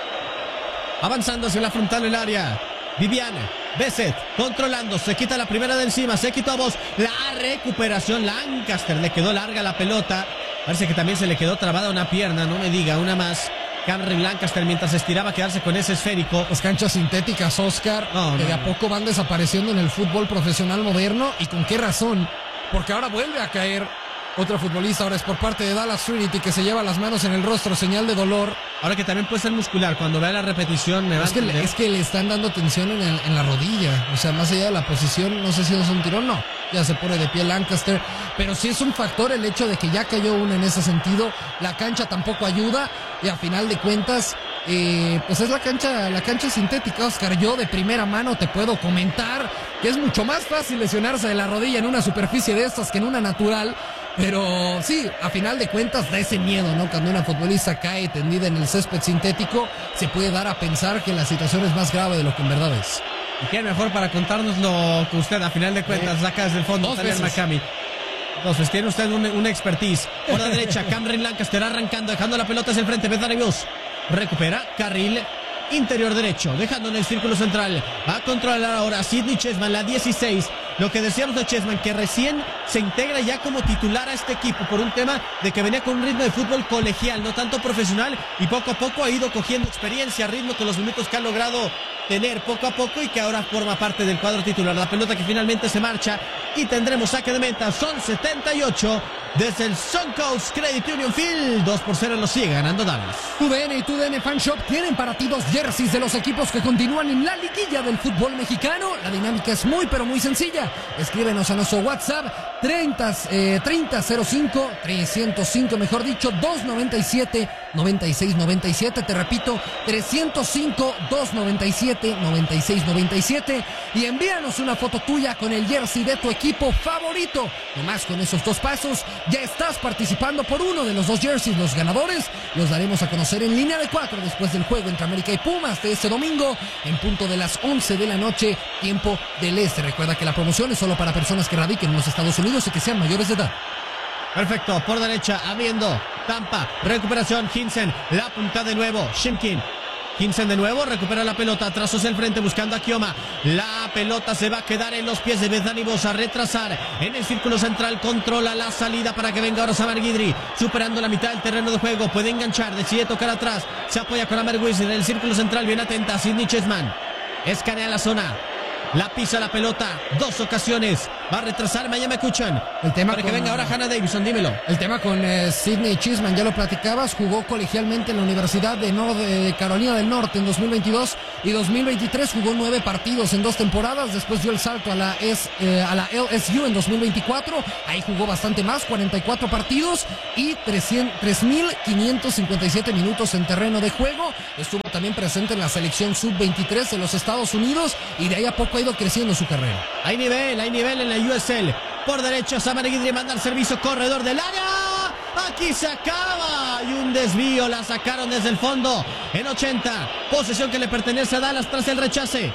Avanzando hacia la frontal del área, Viviane Besset controlando, se quita la primera de encima, se quitó a Voss, la recuperación, Lancaster, le quedó larga la pelota, parece que también se le quedó trabada una pierna, no me diga, una más. Cameron Lancaster mientras estiraba a quedarse con ese esférico. Las canchas sintéticas, Oscar, no, que no, de a no. poco van desapareciendo en el fútbol profesional moderno. ¿Y con qué razón? Porque ahora vuelve a caer otra futbolista, ahora es por parte de Dallas Trinity, que se lleva las manos en el rostro, señal de dolor. Ahora que también puede ser muscular, cuando vea la repetición me va es, a que le, es que le están dando tensión en, el, en la rodilla, o sea, más allá de la posición, no sé si es un tirón, no, ya se pone de pie Lancaster, pero sí es un factor el hecho de que ya cayó una en ese sentido, la cancha tampoco ayuda, y a final de cuentas, eh, pues es la cancha, la cancha sintética, Oscar. Yo de primera mano te puedo comentar que es mucho más fácil lesionarse de la rodilla en una superficie de estas que en una natural. Pero sí, a final de cuentas da ese miedo, ¿no? Cuando una futbolista cae tendida en el césped sintético, se puede dar a pensar que la situación es más grave de lo que en verdad es. ¿Y qué mejor para contarnos lo que usted a final de cuentas saca desde el fondo? Dos veces. Macami. Entonces tiene usted un, una expertise. Por la derecha, Cameron Lancaster arrancando, dejando la pelota hacia el frente. Bethany Voss recupera, carril interior derecho, dejando en el círculo central. Va a controlar ahora Sydney Chessman, la dieciséis. Lo que decíamos de Chessman, que recién se integra ya como titular a este equipo por un tema de que venía con un ritmo de fútbol colegial, no tanto profesional, y poco a poco ha ido cogiendo experiencia, ritmo con los minutos que ha logrado tener poco a poco y que ahora forma parte del cuadro titular. La pelota que finalmente se marcha y tendremos saque de meta. Son setenta y ocho desde el Suncoast Credit Union Field. dos por cero lo sigue ganando Dallas. Tu D N y Tu D N Fan Shop tienen para ti dos jerseys de los equipos que continúan en la liguilla del fútbol mexicano. La dinámica es muy pero muy sencilla. Escríbenos a nuestro WhatsApp treinta cero cinco trescientos cinco, mejor dicho, doscientos noventa y siete noventa y seis noventa y siete. Te repito, trescientos cinco doscientos noventa y siete noventa y seis noventa y siete, y envíanos una foto tuya con el jersey de tu equipo favorito. Nomás con esos dos pasos ya estás participando por uno de los dos jerseys. Los ganadores los daremos a conocer en línea de cuatro después del juego entre América y Pumas de este domingo en punto de las once de la noche, tiempo del este. Recuerda que la promoción es solo para personas que radiquen en los Estados Unidos y que sean mayores de edad. Perfecto, por derecha, abriendo Tampa, recuperación, Hinsen, la punta de nuevo, Shimkin. Hinsen de nuevo, recupera la pelota, trazos el frente buscando a Kioma. La pelota se va a quedar en los pies de Bethany Voss, a retrasar en el círculo central, controla la salida para que venga ahora Samar Guidry, superando la mitad del terreno de juego, puede enganchar, decide tocar atrás, se apoya con Amer Wisner en el círculo central, bien atenta, Sydney Chessman, escanea la zona. La pisa la pelota, dos ocasiones. Va a retrasar Miami Kuchan. El tema para con, que venga ahora Hannah Davison, dímelo. El tema con eh, Sydney Chessman, ya lo platicabas, jugó colegialmente en la Universidad de, no, de Carolina del Norte en dos mil veintidós y dos mil veintitrés. Jugó nueve partidos en dos temporadas. Después dio el salto a la, S, eh, a la L S U en dos mil veinticuatro. Ahí jugó bastante más, cuarenta y cuatro partidos y tres mil quinientos cincuenta y siete minutos en terreno de juego. Estuvo también presente en la selección sub veintitrés de los Estados Unidos y de ahí a poco ha ido creciendo su carrera. Hay nivel, hay nivel en la U S L. Por derecha, Samar Guidry manda el servicio, corredor del área. Aquí se acaba. Y un desvío, la sacaron desde el fondo. En ochenta, posesión que le pertenece a Dallas tras el rechace.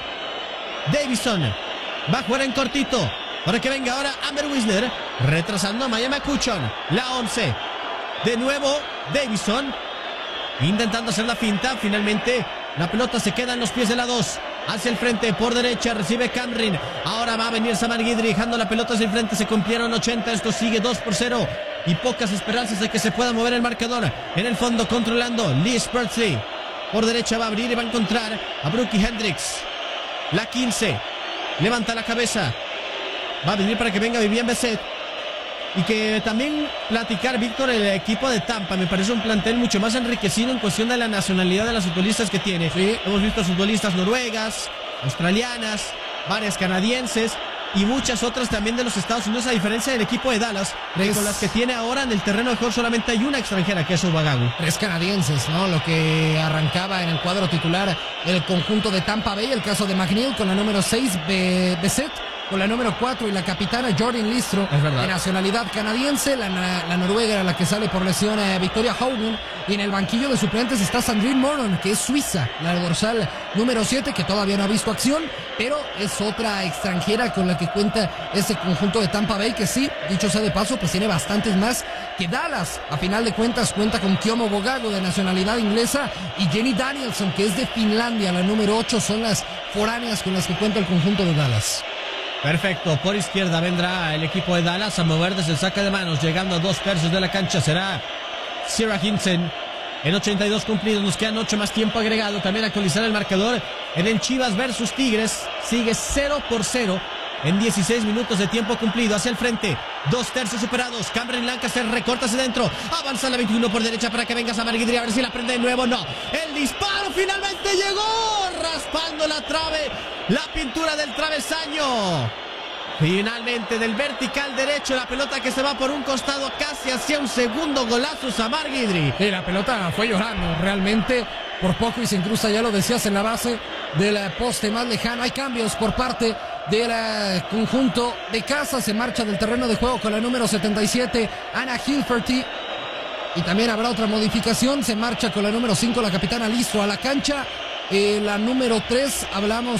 Davison va a jugar en cortito. Para que venga ahora Amber Wisner, retrasando a Miami Kuchon. La once. De nuevo, Davison intentando hacer la finta. Finalmente La pelota se queda en los pies de la dos. Hacia el frente, por derecha, recibe Camrin. Ahora va a venir Samar Guidry, dejando la pelota hacia el frente. Se cumplieron ochenta, esto sigue dos por cero. Y pocas esperanzas de que se pueda mover el marcador. En el fondo, controlando Lee Spursley. Por derecha va a abrir y va a encontrar a Brookie Hendricks. La quince. Levanta la cabeza. Va a venir para que venga Vivian Besset. Y que también platicar, Víctor, el equipo de Tampa me parece un plantel mucho más enriquecido en cuestión de la nacionalidad de las futbolistas que tiene. Sí. Hemos visto futbolistas noruegas, australianas, varias canadienses y muchas otras también de los Estados Unidos, a diferencia del equipo de Dallas, Tres. con las que tiene ahora en el terreno de juego solamente hay una extranjera, que es Ubagagu. Tres canadienses, ¿no? Lo que arrancaba en el cuadro titular el conjunto de Tampa Bay, el caso de McNeil con la número seis, Besset con la número cuatro y la capitana Jordan Listro, de nacionalidad canadiense. La, la noruega era la que sale por lesión, eh, Victoria Haugen. Y en el banquillo de suplentes está Sandrine Moron, que es suiza, la dorsal número siete, que todavía no ha visto acción, pero es otra extranjera con la que cuenta este conjunto de Tampa Bay, que sí, dicho sea de paso, pues tiene bastantes más que Dallas. A final de cuentas cuenta con Kiomo Bogago, de nacionalidad inglesa, y Jenny Danielson, que es de Finlandia, la número ocho. Son las foráneas con las que cuenta el conjunto de Dallas. Perfecto, por izquierda vendrá el equipo de Dallas a mover desde el saque de manos, llegando a dos tercios de la cancha será Sierra Hinsen. En ochenta y dos cumplidos, nos quedan ocho más tiempo agregado. También actualizar el marcador en el Chivas versus Tigres, sigue cero por cero en dieciséis minutos de tiempo cumplido. Hacia el frente, dos tercios superados. Cameron Lancaster recorta hacia adentro, avanza la veintiuno por derecha para que venga Samar Guidry, a ver si la prende de nuevo. No, el disparo finalmente llegó, raspando la trave, la pintura del travesaño. Finalmente del vertical derecho, la pelota que se va por un costado casi hacia un segundo golazo, Samar Guidry. Y la pelota fue llorando realmente por poco y se incrusta, ya lo decías, en la base del poste más lejano. Hay cambios por parte del conjunto de casa. Se marcha del terreno de juego con la número setenta y siete, Anna Hilferty. Y también habrá otra modificación. Se marcha con la número cinco, la capitana Listro, a la cancha. Eh, la número tres, hablamos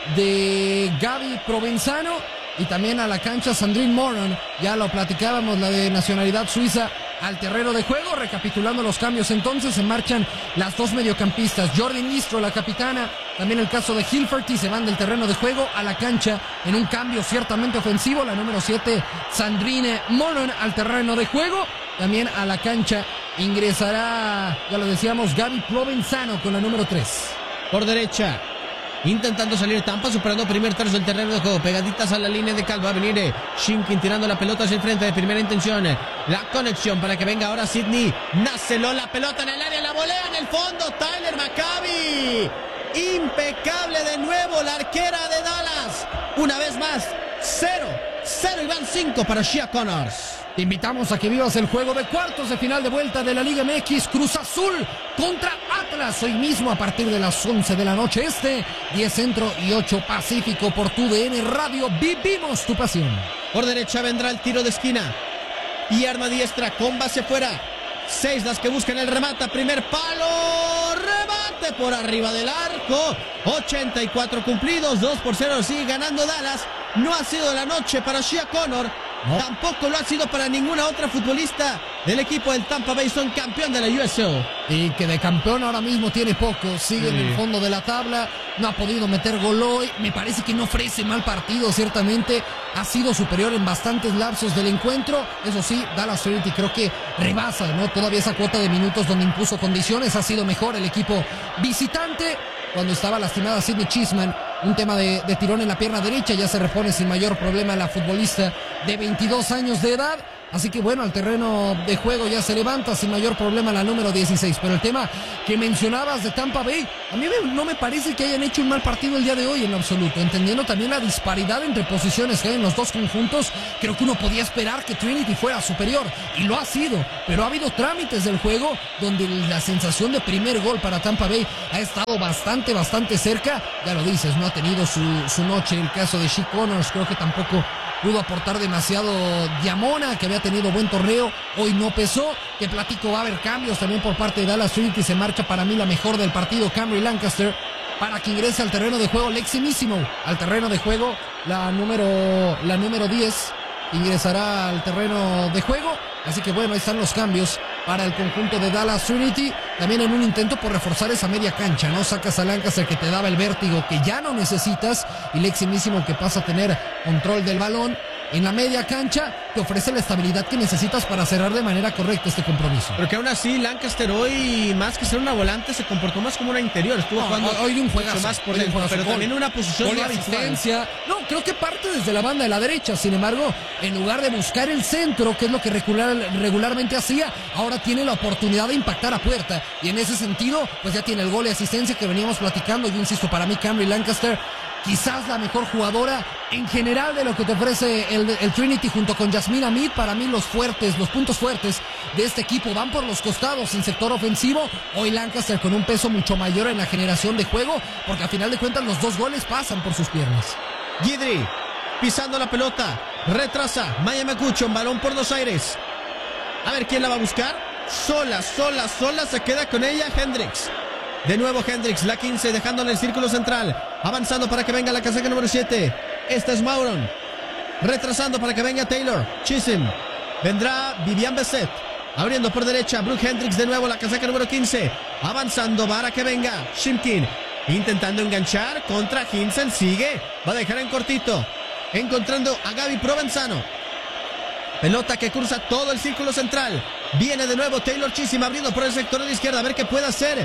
de Gaby Provenzano. Y también a la cancha Sandrine Moron, ya lo platicábamos, la de nacionalidad suiza, al terreno de juego. Recapitulando los cambios entonces, se marchan las dos mediocampistas, Jordan Listro, la capitana, también el caso de Hilferty, se van del terreno de juego a la cancha en un cambio ciertamente ofensivo. La número siete, Sandrine Moron, al terreno de juego. También a la cancha ingresará, ya lo decíamos, Gaby Provenzano con la número tres. Por derecha, intentando salir Tampa, superando primer tercio del terreno de juego, pegaditas a la línea de cal. Va a venir eh, Shinkin tirando la pelota hacia el frente de primera intención. Eh, la conexión para que venga ahora Sidney Naceló, la pelota en el área, la volea en el fondo, Tyler Maccabi. Impecable de nuevo la arquera de Dallas. Una vez más, cero, cero y van cinco para Shia Connors. Te invitamos a que vivas el juego de cuartos de final de vuelta de la Liga M X, Cruz Azul contra Atlas, hoy mismo a partir de las once de la noche este, diez centro y ocho pacífico por tu D N Radio. Vivimos tu pasión. Por derecha vendrá el tiro de esquina y arma diestra con base afuera. Seis las que buscan el remate, primer palo, remate por arriba del arco. ochenta y cuatro cumplidos, dos por cero, sigue ganando Dallas. No ha sido la noche para Shia Connor. No. Tampoco lo ha sido para ninguna otra futbolista del equipo del Tampa Bay. Son campeón de la U S L. Y que de campeón ahora mismo tiene poco. Sigue sí. en el fondo de la tabla. No ha podido meter gol hoy. Me parece que no ofrece mal partido, ciertamente. Ha sido superior en bastantes lapsos del encuentro. Eso sí, Dallas Trinity creo que rebasa, ¿no? Todavía esa cuota de minutos donde impuso condiciones. Ha sido mejor el equipo visitante. Cuando estaba lastimada Sidney Chisman, un tema de, de tirón en la pierna derecha, ya se repone sin mayor problema la futbolista de veintidós años de edad. Así que bueno, al terreno de juego ya se levanta sin mayor problema la número dieciséis. Pero el tema que mencionabas de Tampa Bay, a mí me, no me parece que hayan hecho un mal partido el día de hoy en lo absoluto. Entendiendo también la disparidad entre posiciones que hay en los dos conjuntos, creo que uno podía esperar que Trinity fuera superior. Y lo ha sido, pero ha habido trámites del juego donde la sensación de primer gol para Tampa Bay ha estado bastante, bastante cerca. Ya lo dices, no ha tenido su, su noche. El caso de Shea Connors creo que tampoco pudo aportar demasiado. Diamona, que había tenido buen torneo, hoy no pesó. Te platico, va a haber cambios también por parte de Dallas Trinity. Se marcha para mí la mejor del partido, Camry Lancaster, para que ingrese al terreno de juego Lexi Missimo. Al terreno de juego, la número, la número diez ingresará al terreno de juego. Así que bueno, ahí están los cambios para el conjunto de Dallas Trinity, también en un intento por reforzar esa media cancha, ¿no? Sacas a Lancaster que te daba el vértigo que ya no necesitas y Lexi Mísimo que pasa a tener control del balón. En la media cancha te ofrece la estabilidad que necesitas para cerrar de manera correcta este compromiso. Pero que aún así Lancaster hoy, más que ser una volante, se comportó más como una interior. Estuvo no, jugando hoy un juegazo, más por dentro, pero gol, también una posición de asistencia. No, creo que parte desde la banda de la derecha. Sin embargo, en lugar de buscar el centro, que es lo que regular, regularmente hacía, ahora tiene la oportunidad de impactar a puerta. Y en ese sentido, pues ya tiene el gol y asistencia que veníamos platicando. Yo insisto, para mí Camry Lancaster, quizás la mejor jugadora en general de lo que te ofrece el, el Trinity junto con Yasmine Hamid. Para mí los fuertes, los puntos fuertes de este equipo van por los costados en sector ofensivo. Hoy Lancaster con un peso mucho mayor en la generación de juego, porque a final de cuentas los dos goles pasan por sus piernas. Guidry pisando la pelota, retrasa Maya McCutcheon, balón por los aires. A ver quién la va a buscar. Sola, sola, sola se queda con ella Hendricks. De nuevo Hendricks, la quince, dejándole el círculo central. Avanzando para que venga la casaca número siete. Esta es Mauron. Retrasando para que venga Taylor. Chisholm. Vendrá Vivian Besset. Abriendo por derecha. Brooke Hendricks de nuevo, la casaca número quince. Avanzando para que venga Shimkin. Intentando enganchar contra Hinsen. Sigue. Va a dejar en cortito. Encontrando a Gaby Provenzano. Pelota que cruza todo el círculo central. Viene de nuevo Taylor Chisholm abriendo por el sector de la izquierda. A ver qué puede hacer.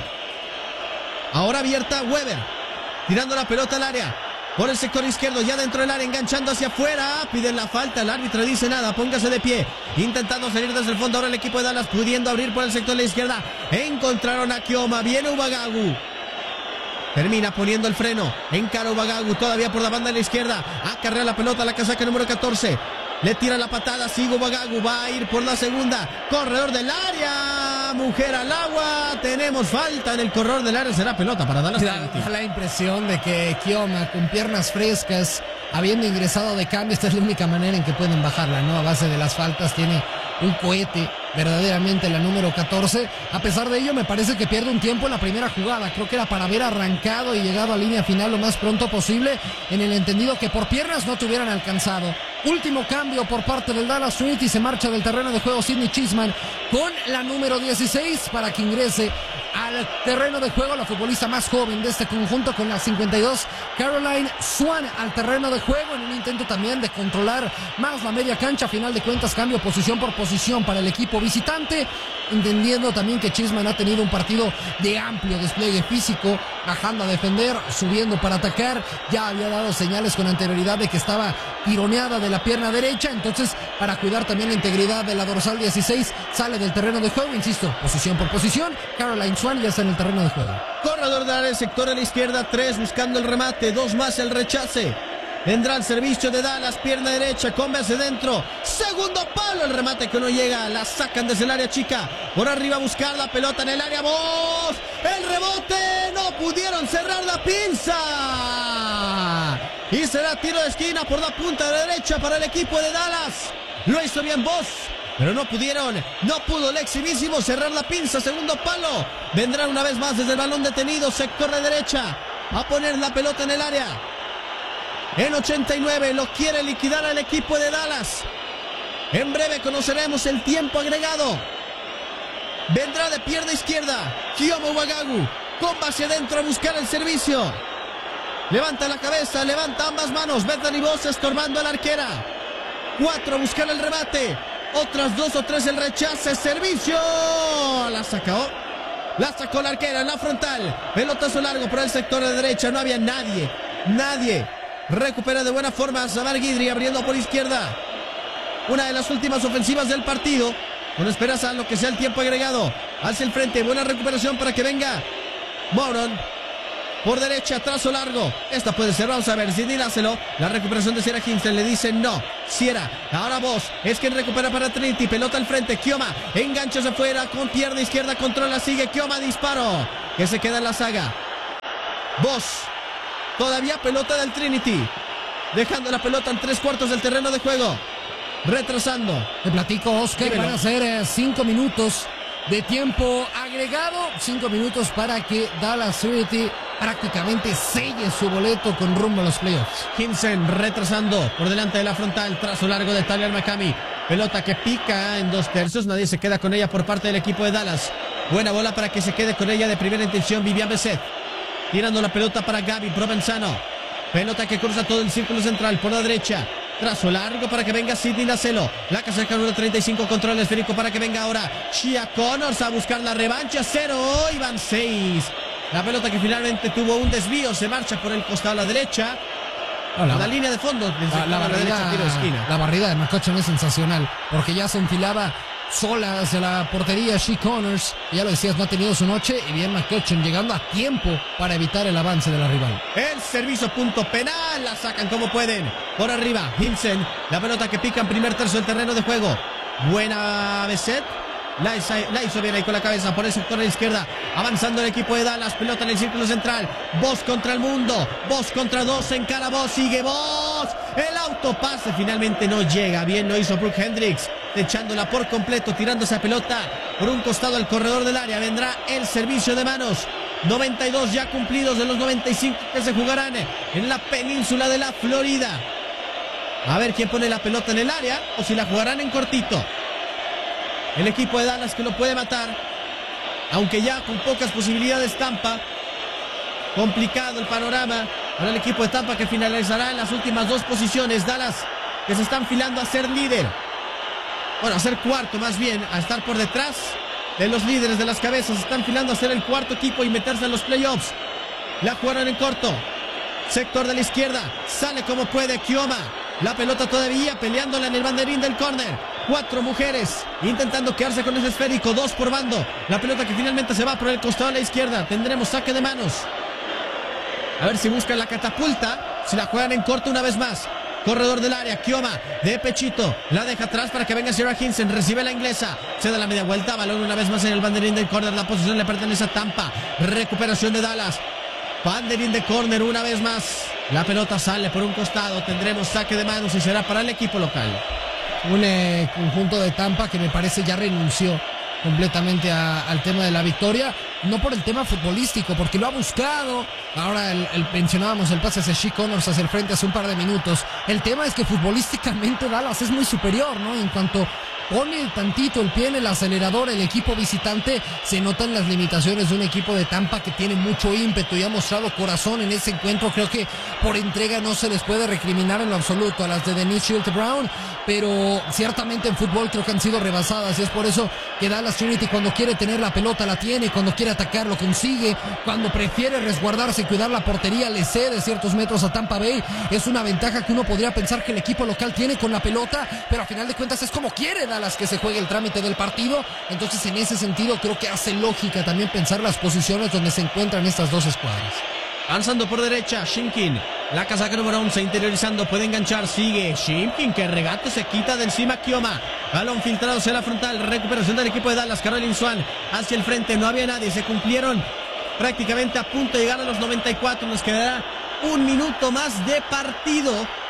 Ahora abierta Weber, tirando la pelota al área, por el sector izquierdo, ya dentro del área, enganchando hacia afuera, piden la falta, el árbitro dice nada, póngase de pie, intentando salir desde el fondo, ahora el equipo de Dallas, pudiendo abrir por el sector de la izquierda, encontraron a Kioma, viene Ubagagu, termina poniendo el freno, encara Ubagagu, todavía por la banda de la izquierda, acarrea la pelota a la casaca número catorce, le tira la patada, sigue Ubagagu, va a ir por la segunda, corredor del área, mujer al agua, tenemos falta en el corredor del área, será pelota para Dallas. Da, da la impresión de que Kioma con piernas frescas, habiendo ingresado de cambio, esta es la única manera en que pueden bajarla, ¿no? A base de las faltas, tiene un cohete verdaderamente la número catorce. A pesar de ello me parece que pierde un tiempo en la primera jugada, creo que era para haber arrancado y llegado a línea final lo más pronto posible, en el entendido que por piernas no te hubieran alcanzado. Último cambio por parte del Dallas Trinity, se marcha del terreno de juego Sydney Chisholm con la número dieciséis para que ingrese al terreno de juego la futbolista más joven de este conjunto con la cincuenta y dos, Caroline Swan, al terreno de juego en un intento también de controlar más la media cancha. A final de cuentas cambio posición por posición para el equipo visitante, entendiendo también que Chisholm ha tenido un partido de amplio despliegue físico, bajando a defender, subiendo para atacar, ya había dado señales con anterioridad de que estaba tironeada de la pierna derecha, entonces para cuidar también la integridad de la dorsal dieciséis sale del terreno de juego, insisto, posición por posición. Caroline Swan ya está en el terreno de juego. Corredor de área, sector a la izquierda, tres buscando el remate, dos más el rechace. Vendrá el servicio de Dallas, pierna derecha, come hacia dentro, segundo palo, el remate que no llega, la sacan desde el área chica, por arriba a buscar la pelota en el área, ¡vos! El rebote, no pudieron cerrar la pinza, y será tiro de esquina por la punta derecha para el equipo de Dallas, lo hizo bien Vos, pero no pudieron, no pudo Lexi Mísimo cerrar la pinza, segundo palo, vendrán una vez más desde el balón detenido, sector de derecha, a poner la pelota en el área. En ochenta y nueve lo quiere liquidar al equipo de Dallas. En breve conoceremos el tiempo agregado. Vendrá de pierna izquierda Kioma Ubagagu. Comba hacia adentro a buscar el servicio. Levanta la cabeza, levanta ambas manos. Bethany Vos estorbando a la arquera. Cuatro a buscar el remate. Otras dos o tres el rechace. Servicio. La sacó. La sacó la arquera en la frontal. Pelotazo largo por el sector de derecha. No había nadie. Nadie. Recupera de buena forma Samar Guidry abriendo por izquierda. Una de las últimas ofensivas del partido. Con esperanza a lo que sea el tiempo agregado. Hacia el frente. Buena recuperación para que venga Moron. Por derecha, trazo largo. Esta puede ser, vamos a ver, Sidney Lázaro. La recuperación de Sierra Kingston, le dice no. Sierra, ahora Vos, es quien recupera para Trinity. Pelota al frente, Kioma, engancha hacia afuera con pierna izquierda, controla, sigue Kioma, disparo. Que se queda en la saga. Vos. Todavía pelota del Trinity. Dejando la pelota en tres cuartos del terreno de juego. Retrasando. Te platico, Oscar. Dímelo. Van a ser eh, cinco minutos de tiempo agregado. Cinco minutos para que Dallas Trinity prácticamente selle su boleto con rumbo a los playoffs. Hinsen retrasando por delante de la frontal. Trazo largo de Tyler McCamey. Pelota que pica en dos tercios. Nadie se queda con ella por parte del equipo de Dallas. Buena bola para que se quede con ella de primera intención Vivian Beset. Tirando la pelota para Gaby Provenzano. Pelota que cruza todo el círculo central por la derecha. Trazo largo para que venga Sidney Lacelo. La casaca número treinta y cinco contra el esférico para que venga ahora Shia Connors a buscar la revancha. Cero, hoy van seis. La pelota que finalmente tuvo un desvío se marcha por el costado a la derecha. No, la, la línea de fondo. La, la, barrida, la, derecha, tiro de esquina. La barrida de McCutcheon es sensacional porque ya se enfilaba sola hacia la portería Shea Connors. Ya lo decías, no ha tenido su noche. Y bien McCutcheon llegando a tiempo para evitar el avance de la rival. El servicio punto penal. La sacan como pueden. Por arriba, Hilsen. La pelota que pica en primer tercio del terreno de juego. Buena Beset. La hizo, la hizo bien ahí con la cabeza por el sector de la izquierda. Avanzando el equipo de Dallas. Pelota en el círculo central. Voss contra el mundo. Voss contra dos. Encara Voss. Sigue Voss. El autopase finalmente no llega. Bien lo hizo Brooke Hendricks. Echándola por completo. Tirando esa pelota por un costado al corredor del área. Vendrá el servicio de manos. noventa y dos ya cumplidos de los noventa y cinco que se jugarán en la península de la Florida. A ver quién pone la pelota en el área o si la jugarán en cortito. El equipo de Dallas que lo puede matar, aunque ya con pocas posibilidades Tampa. Complicado el panorama para el equipo de Tampa que finalizará en las últimas dos posiciones. Dallas que se está enfilando a ser líder. Bueno, a ser cuarto más bien, a estar por detrás de los líderes de las cabezas. Se están enfilando a ser el cuarto equipo y meterse en los playoffs. La jugaron en corto. Sector de la izquierda. Sale como puede Kioma. La pelota todavía peleándola en el banderín del córner. Cuatro mujeres intentando quedarse con ese esférico. Dos por bando. La pelota que finalmente se va por el costado de la izquierda. Tendremos saque de manos. A ver si buscan la catapulta. Si la juegan en corto una vez más. Corredor del área, Kioma de pechito. La deja atrás para que venga Sarah Hinsen. Recibe la inglesa. Se da la media vuelta. Balón una vez más en el banderín del córner. La posición le pertenece a Tampa. Recuperación de Dallas. Banderín de córner una vez más. La pelota sale por un costado. Tendremos saque de manos y será para el equipo local. Un eh, conjunto de Tampa que me parece ya renunció completamente a, al tema de la victoria. No por el tema futbolístico, porque lo ha buscado. Ahora el, el, mencionábamos el pase hacia Shea Connors hacia el frente hace un par de minutos. El tema es que futbolísticamente Dallas es muy superior, ¿no? En cuanto pone tantito el pie en el acelerador el equipo visitante, se notan las limitaciones de un equipo de Tampa que tiene mucho ímpetu y ha mostrado corazón en ese encuentro. Creo que por entrega no se les puede recriminar en lo absoluto a las de Denise Shield Brown, pero ciertamente en fútbol creo que han sido rebasadas y es por eso que Dallas Trinity cuando quiere tener la pelota la tiene, cuando quiere atacar lo consigue, cuando prefiere resguardarse y cuidar la portería le cede ciertos metros a Tampa Bay. Es una ventaja que uno podría pensar que el equipo local tiene con la pelota, pero a final de cuentas es como quiere Dallas que se juegue el trámite del partido. Entonces en ese sentido creo que hace lógica también pensar las posiciones donde se encuentran estas dos escuadras. Avanzando por derecha, Shimkin. La casaca número once, interiorizando, puede enganchar, sigue Shimkin, que regate, se quita de encima Kioma. Balón filtrado hacia la frontal, recuperación del equipo de Dallas, Caroline Swan hacia el frente, no había nadie, se cumplieron prácticamente a punto de llegar a los noventa y cuatro, nos quedará un minuto más de partido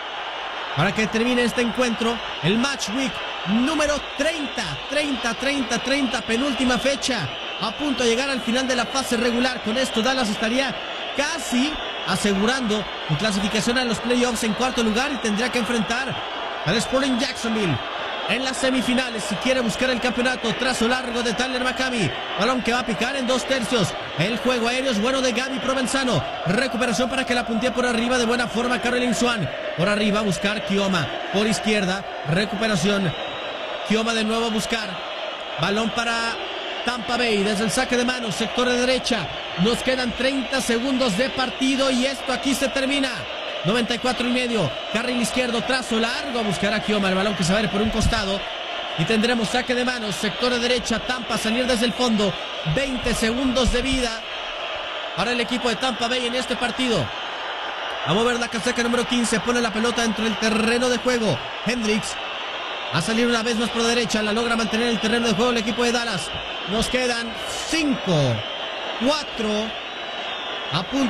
para que termine este encuentro, el Match Week número treinta, treinta, treinta, treinta, penúltima fecha, a punto de llegar al final de la fase regular. Con esto Dallas estaría casi asegurando su clasificación a los playoffs en cuarto lugar y tendría que enfrentar al Sporting Jacksonville en las semifinales si quiere buscar el campeonato. Trazo largo de Tyler McCamey, balón que va a picar en dos tercios. El juego aéreo es bueno de Gaby Provenzano, recuperación para que la puntee por arriba de buena forma Caroline Swan. Por arriba a buscar Kioma, por izquierda, recuperación, Kioma de nuevo a buscar, balón para Tampa Bay desde el saque de manos, sector de derecha. Nos quedan treinta segundos de partido y esto aquí se termina. noventa y cuatro y medio, carril izquierdo, trazo largo a buscar a Kioma, el balón que se va a ir por un costado y tendremos saque de manos, sector de derecha, Tampa salir desde el fondo. Veinte segundos de vida para el equipo de Tampa Bay en este partido. A mover la casaca número quince, pone la pelota dentro del terreno de juego. Hendricks a salir una vez más por derecha, la logra mantener el terreno de juego el equipo de Dallas. Nos quedan cinco, cuatro, a punto